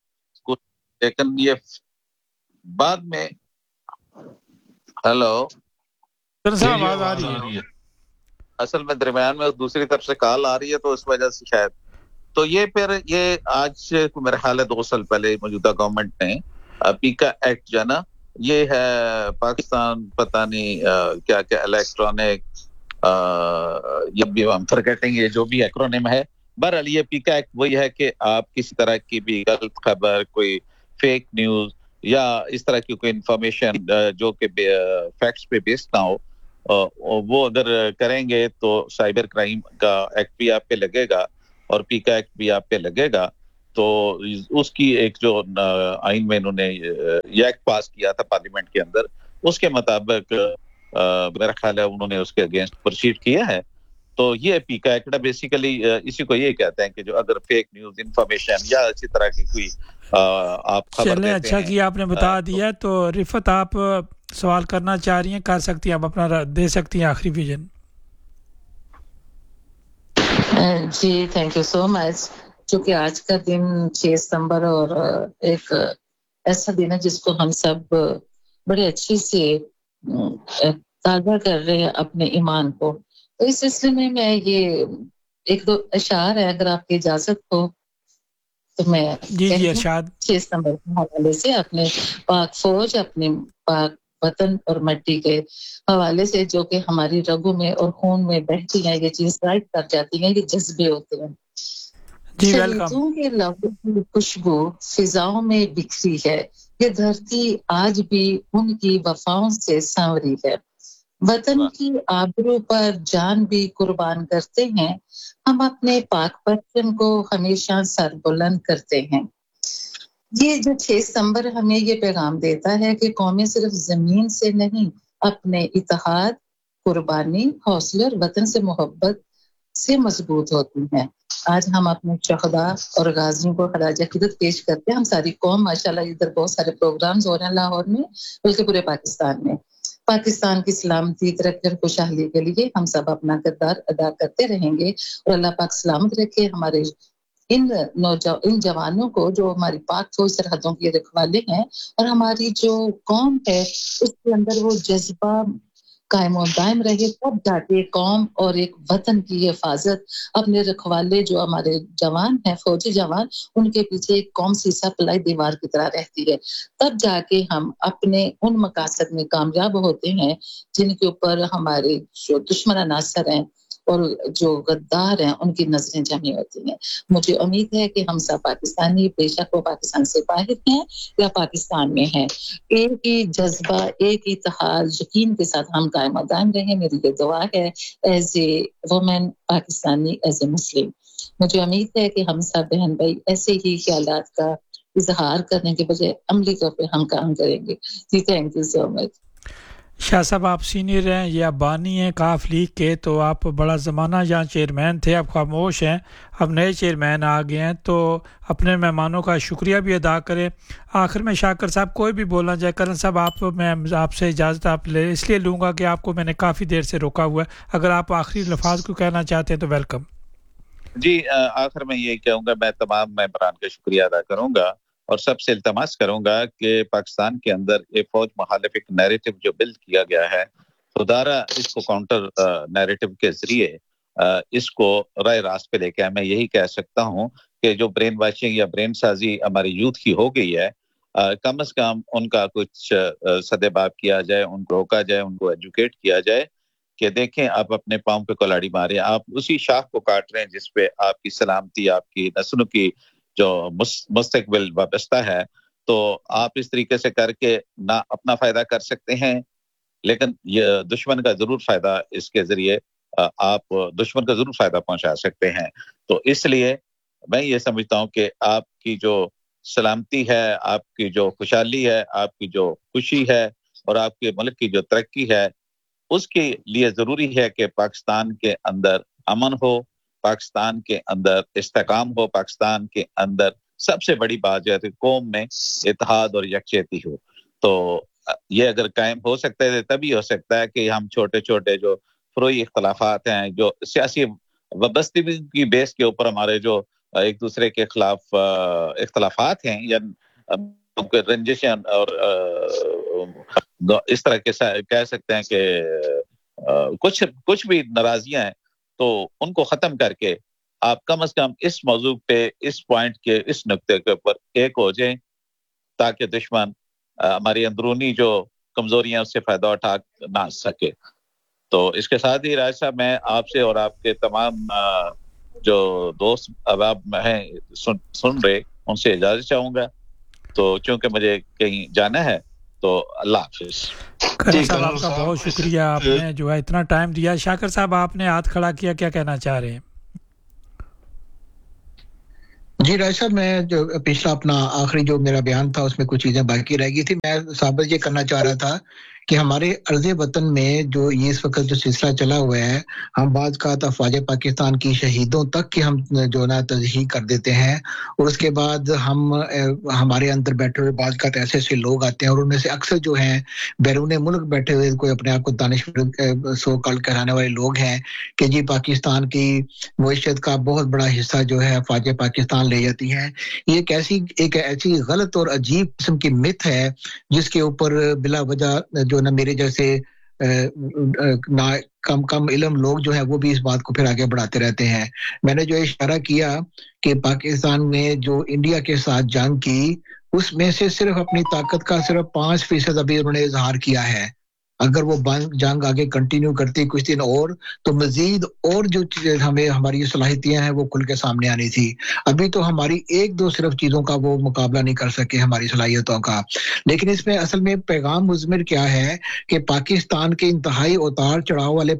لیکن یہ بعد میں ہیلو آواز آ رہی ہے اصل میں درمیان میں دوسری طرف سے کال آ رہی ہے تو اس وجہ سے شاید. تو یہ پھر یہ آج سے میرے خیال ہے دو سال پہلے موجودہ گورنمنٹ نے پیکا ایکٹ جو ہے نا یہ ہے پاکستان پتہ نہیں کیا کیا الیکٹرانک یہ بھی ہم فرگیٹنگ یہ جو بھی ایکرونیم ہے. بہرحال یہ پیکا ایکٹ وہی ہے کہ آپ کسی طرح کی بھی غلط خبر کوئی فیک نیوز یا اس طرح کی کوئی انفارمیشن جو کہ فیکٹس پہ بیسڈ نہ ہو وہ اگر کریں گے تو سائبر کرائم کا ایکٹ بھی آپ پہ لگے گا اور پیکا ایکٹ بھی آپ پہ لگے گا. تو اس کی ایک جو آئین میں انہوں نے یہ ایکٹ پاس کیا تھا پارلیمنٹ کے اندر اس کے مطابق میرا خیال ہے انہوں نے اس کے اگینسٹ پروسیڈ کیا ہے. تو یہ پیکا ایکٹ بیسیکلی اسی کو یہ کہتے ہیں کہ جو اگر فیک نیوز انفارمیشن یا اسی طرح کی کوئی آپ خبر دیتے ہیں. اچھا کیا آپ نے بتا دیا. تو رفت آپ سوال کرنا چاہ رہی ہیں کر سکتی ہیں آپ اپنا دے سکتی ہیں آخری vision. G thank you so مچ. چونکہ آج کا دن چھ ستمبر اور ایک ایسا دن ہے جس کو ہم سب بڑے اچھی سے تازہ کر رہے ہیں اپنے ایمان کو. تو اس سلسلے میں میں یہ ایک دو اشعار ہے اگر آپ کی اجازت ہو تو میں جی جی ارشاد. چھ ستمبر کے حوالے سے اپنے پاک فوج اپنے پاک وطن اور مٹی کے حوالے سے جو کہ ہماری رگوں میں اور خون میں بہتی ہیں یہ چیز رائٹ کر جاتی ہیں یہ جذبے ہوتے ہیں. جی شہیدوں کے لبوں کی خوشبو فضاؤں میں بکھری ہے یہ دھرتی آج بھی ان کی وفاؤں سے سانوری ہے. وطن کی آبرو پر جان بھی قربان کرتے ہیں ہم اپنے پاک پرچم کو ہمیشہ سر بلند کرتے ہیں. یہ جو چھ ستمبر ہمیں یہ پیغام دیتا ہے کہ قومیں صرف زمین سے نہیں اپنے اتحاد قربانی حوصلے اور وطن سے محبت سے مضبوط ہوتی ہیں. آج ہم اپنے شہداء اور غازیوں کو خراج عقیدت پیش کرتے ہیں. ہم ساری قوم ماشاءاللہ ادھر بہت سارے پروگرامز ہو رہے ہیں لاہور میں بلکہ پورے پاکستان میں. پاکستان کی سلامتی ترقی اور خوشحالی کے لیے ہم سب اپنا کردار ادا کرتے رہیں گے اور اللہ پاک سلامت رکھے ہمارے ان نوجوان ان جوانوں کو جو ہماری پاک فوج سرحدوں کے رکھوالے ہیں اور ہماری جو قوم ہے اس کے اندر وہ جذبہ قائم و دائم رہے تب جا کے قوم اور ایک وطن کی حفاظت اپنے رکھوالے جو ہمارے جوان ہیں فوجی جوان ان کے پیچھے ایک قوم سیسا پلائی دیوار کی طرح رہتی ہے. تب جا کے ہم اپنے ان مقاصد میں کامیاب ہوتے ہیں جن کے اوپر ہمارے جو دشمن عناصر ہیں اور جو غدار ہیں ان کی نظریں جمی ہوتی ہیں. مجھے امید ہے کہ ہم سب پاکستانی بے شک وہ پاکستان سے باہر ہیں یا پاکستان میں ہیں ایک ہی جذبہ ایک ہی اتحاد یقین کے ساتھ ہم قائم و دائم رہیں. میری یہ دعا ہے as a woman Pakistani as a مسلم. مجھے امید ہے کہ ہم سب بہن بھائی ایسے ہی خیالات کا اظہار کرنے کے بجائے عملی طور پہ ہم کام کریں گے. جی تھینک یو سو مچ. شاہ صاحب آپ سینئر ہیں یا بانی ہیں کاف لیگ کے تو آپ بڑا زمانہ جہاں چیئرمین تھے اب خاموش ہیں اب نئے چیئرمین آ گئے ہیں تو اپنے مہمانوں کا شکریہ بھی ادا کریں. آخر میں شاکر صاحب کوئی بھی بولنا چاہے کرن صاحب آپ میں آپ سے اجازت آپ لے اس لیے لوں گا کہ آپ کو میں نے کافی دیر سے روکا ہوا ہے. اگر آپ آخری لفاظ کو کہنا چاہتے ہیں تو ویلکم. جی آخر میں یہ کہوں گا میں تمام ممبران کا شکریہ ادا کروں گا اور سب سے التماس کروں گا کہ پاکستان کے اندر یہ فوج مخالف ایک نیریٹو جو بلڈ کیا گیا ہے خدارہ اس کو کاؤنٹر نیریٹو کے ذریعے اس کو رائے راست پہ لے کے میں یہی کہہ سکتا ہوں کہ جو برین واشنگ یا برین سازی ہماری یوتھ کی ہو گئی ہے کم از کم ان کا کچھ سدے باب کیا جائے ان کو روکا جائے ان کو ایجوکیٹ کیا جائے کہ دیکھیں آپ اپنے پاؤں پہ کلاڑی مارے آپ اسی شاخ کو کاٹ رہے ہیں جس پہ آپ کی سلامتی آپ کی نسلوں کی جو مستقبل وابستہ ہے. تو آپ اس طریقے سے کر کے نہ اپنا فائدہ کر سکتے ہیں لیکن یہ دشمن کا ضرور فائدہ اس کے ذریعے آپ دشمن کا ضرور فائدہ پہنچا سکتے ہیں. تو اس لیے میں یہ سمجھتا ہوں کہ آپ کی جو سلامتی ہے آپ کی جو خوشحالی ہے آپ کی جو خوشی ہے اور آپ کے ملک کی جو ترقی ہے اس کے لیے ضروری ہے کہ پاکستان کے اندر امن ہو پاکستان کے اندر استحکام ہو پاکستان کے اندر سب سے بڑی بات جو ہے قوم میں اتحاد اور یکجہتی ہو. تو یہ اگر قائم ہو سکتا ہے تبھی ہو سکتا ہے کہ ہم چھوٹے چھوٹے جو فروئی اختلافات ہیں جو سیاسی وابستگی کی بیس کے اوپر ہمارے جو ایک دوسرے کے خلاف اختلافات ہیں یا رنجشن اور اس طرح کے کہہ سکتے ہیں کہ کچھ کچھ بھی ناراضیاں ہیں تو ان کو ختم کر کے آپ کم از کم اس موضوع پہ اس پوائنٹ کے اس نقطے کے اوپر ایک ہو جائیں تاکہ دشمن ہماری اندرونی جو کمزوریاں اس سے فائدہ اٹھا نہ سکے. تو اس کے ساتھ ہی راج صاحب میں آپ سے اور آپ کے تمام جو دوست احباب ہیں سن, سن رہے ان سے اجازت چاہوں گا. تو چونکہ مجھے کہیں جانا ہے تو اللہ حافظ. کرن صاحب آپ کا بہت شکریہ, آپ نے جو ہے اتنا ٹائم دیا. شاکر صاحب آپ نے ہاتھ کھڑا کیا, کیا کہنا چاہ رہے ہیں؟ جی راج صاحب, میں جو پچھلا اپنا آخری جو میرا بیان تھا اس میں کچھ چیزیں باقی رہ گئی تھی. میں ثابت یہ کرنا چاہ رہا تھا کہ ہمارے عرض وطن میں جو یہ اس وقت جو سلسلہ چلا ہوا ہے, ہم بعض کا افواج پاکستان کی شہیدوں تک کی ہم جو نا تجزیہ کر دیتے ہیں, اور اس کے بعد ہم ہمارے اندر بیٹھے ہوئے بعض کا ایسے ایسے لوگ آتے ہیں اور ان میں سے اکثر جو ہیں بیرون ملک بیٹھے ہوئے کوئی اپنے آپ کو دانشور سو کال کہلانے والے لوگ ہیں کہ جی پاکستان کی معیشت کا بہت بڑا حصہ جو ہے افواج پاکستان لے جاتی ہے. یہ ایک ایسی ایک ایسی غلط اور عجیب قسم کی مت ہے جس کے اوپر بلا وجہ جو نا میرے جیسے کم کم علم لوگ جو ہیں وہ بھی اس بات کو پھر آگے بڑھاتے رہتے ہیں. میں نے جو اشارہ کیا کہ پاکستان نے جو انڈیا کے ساتھ جنگ کی اس میں سے صرف اپنی طاقت کا صرف پانچ فیصد ابھی انہوں نے اظہار کیا ہے. اگر وہ جنگ آگے کنٹینیو کرتی کچھ دن اور تو مزید اور جو ہمیں ہماری صلاحیتیں ہیں وہ کھل کے سامنے آنی تھی. ابھی تو ہماری ایک دو صرف چیزوں کا وہ مقابلہ نہیں کر سکے ہماری صلاحیتوں کا. لیکن اس میں اصل میں پیغام مضمر کیا ہے کہ پاکستان کے انتہائی اتار چڑھاؤ والے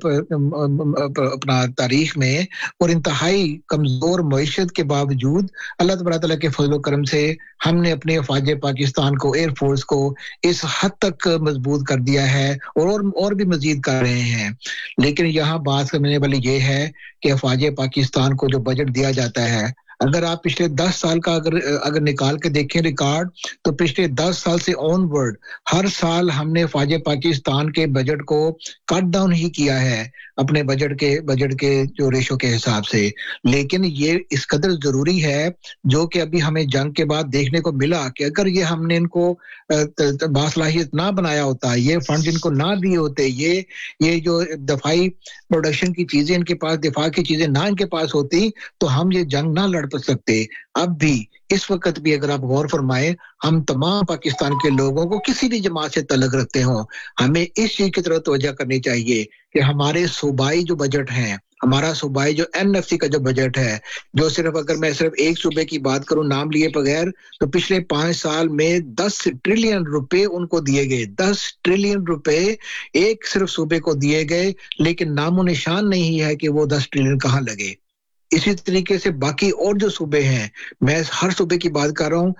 اپنا تاریخ میں اور انتہائی کمزور معیشت کے باوجود اللہ تبارک تعالیٰ کے فضل و کرم سے ہم نے اپنے افواج پاکستان کو, ایئر فورس کو اس حد تک مضبوط کر دیا ہے اور اور بھی مزید کر رہے ہیں. لیکن یہاں بات کرنے والی یہ ہے کہ افواج پاکستان کو جو بجٹ دیا جاتا ہے, اگر آپ پچھلے دس سال کا اگر اگر نکال کے دیکھیں ریکارڈ تو پچھلے دس سال سے آن ورڈ ہر سال ہم نے افواج پاکستان کے بجٹ کو کٹ ڈاؤن ہی کیا ہے اپنے بجٹ کے بجٹ کے جو ریشو کے حساب سے. لیکن یہ اس قدر ضروری ہے جو کہ ابھی ہمیں جنگ کے بعد دیکھنے کو ملا کہ اگر یہ ہم نے ان کو باصلاحیت نہ بنایا ہوتا, یہ فنڈ ان کو نہ دیے ہوتے, یہ یہ جو دفاعی پروڈکشن کی چیزیں ان کے پاس, دفاع کی چیزیں نہ ان کے پاس ہوتی تو ہم یہ جنگ نہ لڑ سکتے. اب بھی اس وقت بھی اگر آپ غور فرمائیں, ہم تمام پاکستان کے لوگوں کو کسی بھی جماعت سے تعلق رکھتے ہوں, ہمیں اس چیز کی طرف توجہ کرنی چاہیے کہ ہمارے صوبائی جو بجٹ ہیں, ہمارا صوبائی جو این ایف سی کا جو بجٹ ہے, جو صرف اگر میں صرف ایک صوبے کی بات کروں نام لیے بغیر, تو پچھلے پانچ سال میں دس ٹریلین روپے ان کو دیے گئے. دس ٹریلین روپے ایک صرف صوبے کو دیے گئے, لیکن نام و نشان نہیں ہے کہ وہ دس ٹریلین کہاں لگے. اسی طریقے سے باقی اور جو صوبے ہیں, میں ہر صوبے کی بات کر رہا ہوں,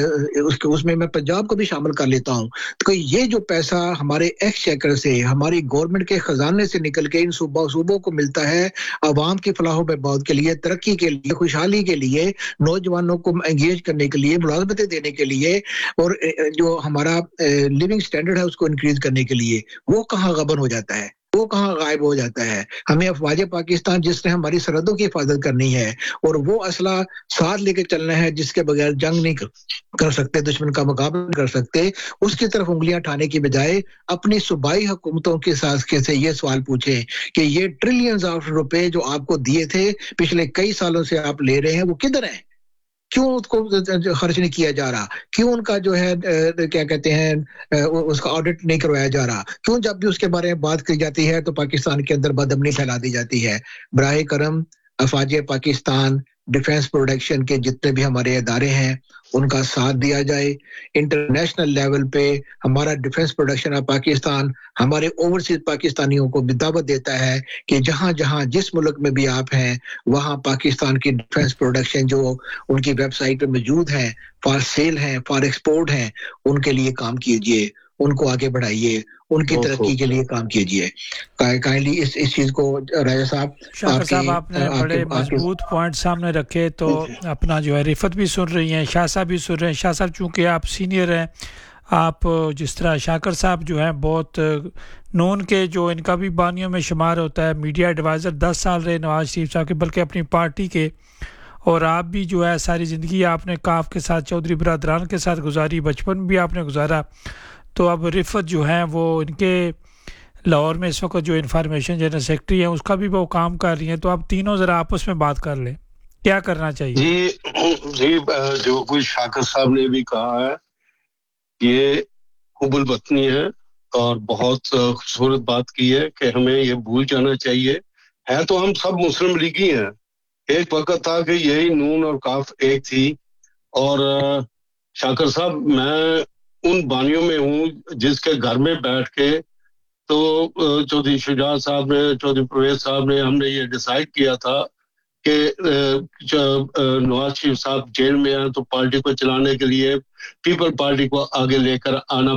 اس میں میں پنجاب کو بھی شامل کر لیتا ہوں, تو یہ جو پیسہ ہمارے ایکسچیکر سے, ہماری گورنمنٹ کے خزانے سے نکل کے ان صوبوں صوبوں کو ملتا ہے عوام کی فلاح و بہبود کے لیے, ترقی کے لیے, خوشحالی کے لیے, نوجوانوں کو انگیج کرنے کے لیے, ملازمتیں دینے کے لیے, اور جو ہمارا لیونگ سٹینڈرڈ ہے اس کو انکریز کرنے کے لیے, وہ کہاں غبن ہو جاتا ہے, وہ کہاں غائب ہو جاتا ہے. ہمیں افواج پاکستان جس نے ہماری سرحدوں کی حفاظت کرنی ہے اور وہ اسلحہ ساتھ لے کے چلنا ہے جس کے بغیر جنگ نہیں کر سکتے, دشمن کا مقابلہ کر سکتے, اس کی طرف انگلیاں اٹھانے کی بجائے اپنی صوبائی حکومتوں کے ساتھ سے یہ سوال پوچھیں کہ یہ ٹریلینز آف روپے جو آپ کو دیے تھے پچھلے کئی سالوں سے آپ لے رہے ہیں, وہ کدھر ہیں؟ کیوں اس کو خرچ نہیں کیا جا رہا؟ کیوں ان کا جو ہے کیا کہتے ہیں اس کا آڈٹ نہیں کروایا جا رہا؟ کیوں جب بھی اس کے بارے میں بات کی جاتی ہے تو پاکستان کے اندر بدامنی پھیلا دی جاتی ہے؟ براہ کرم افواج پاکستان, ڈیفنس پروڈکشن کے جتنے بھی ہمارے ادارے ہیں ان کا ساتھ دیا جائے. انٹرنیشنل لیول پہ ہمارا ڈیفنس پروڈکشن آف پاکستان ہمارے اوورسیز پاکستانیوں کو بھی دعوت دیتا ہے کہ جہاں جہاں جس ملک میں بھی آپ ہیں وہاں پاکستان کی ڈیفنس پروڈکشن جو ان کی ویب سائٹ پہ موجود ہیں, فار سیل ہیں, فار ایکسپورٹ ہیں, ان کے لیے کام کیجئے, ان کو آگے بڑھائیے, ان کی ترقی کے لیے کام کیجئے. کائنڈلی اس اس چیز کو راجہ صاحب شاکر صاحب آپ نے بڑے مضبوط پوائنٹ سامنے رکھے, تو اپنا جو ہے رفت بھی سن رہی ہیں, شاہ صاحب بھی سن رہے ہیں. شاہ صاحب چونکہ آپ سینئر ہیں, آپ جس طرح شاکر صاحب جو ہیں بہت نون کے جو ان کا بھی بانیوں میں شمار ہوتا ہے, میڈیا ایڈوائزر دس سال رہے نواز شریف صاحب کے, بلکہ اپنی پارٹی کے, اور آپ بھی جو ہے ساری زندگی آپ نے کاف کے ساتھ, چودھری برادران کے ساتھ گزاری, بچپن بھی آپ نے گزارا, تو اب رفت جو ہیں وہ ان کے لاہور میں اس وقت جو انفارمیشن جنرل سیکرٹری ہے اس کا بھی وہ کام کر رہی ہیں, تو آپ تینوں ذرا آپس میں بات کر لیں کیا کرنا چاہیے. جی جی جو کچھ شاکر صاحب نے بھی کہا ہے یہ حب الوطنی ہے اور بہت خوبصورت بات کی ہے کہ ہمیں یہ بھول جانا چاہیے. ہے تو ہم سب مسلم لیگی ہیں, ایک وقت تھا کہ یہی نون اور کاف ایک تھی. اور شاکر صاحب میں ان بانیوں میں ہوں جس کے گھر میں بیٹھ کے تو چودھری شجاع صاحب نے, چودھری پرویز صاحب نے, ہم نے یہ ڈیسائیڈ کیا تھا کہ نواز شریف صاحب جیل میں ہیں تو پارٹی کو چلانے کے لیے پیپل پارٹی کو آگے لے کر آنا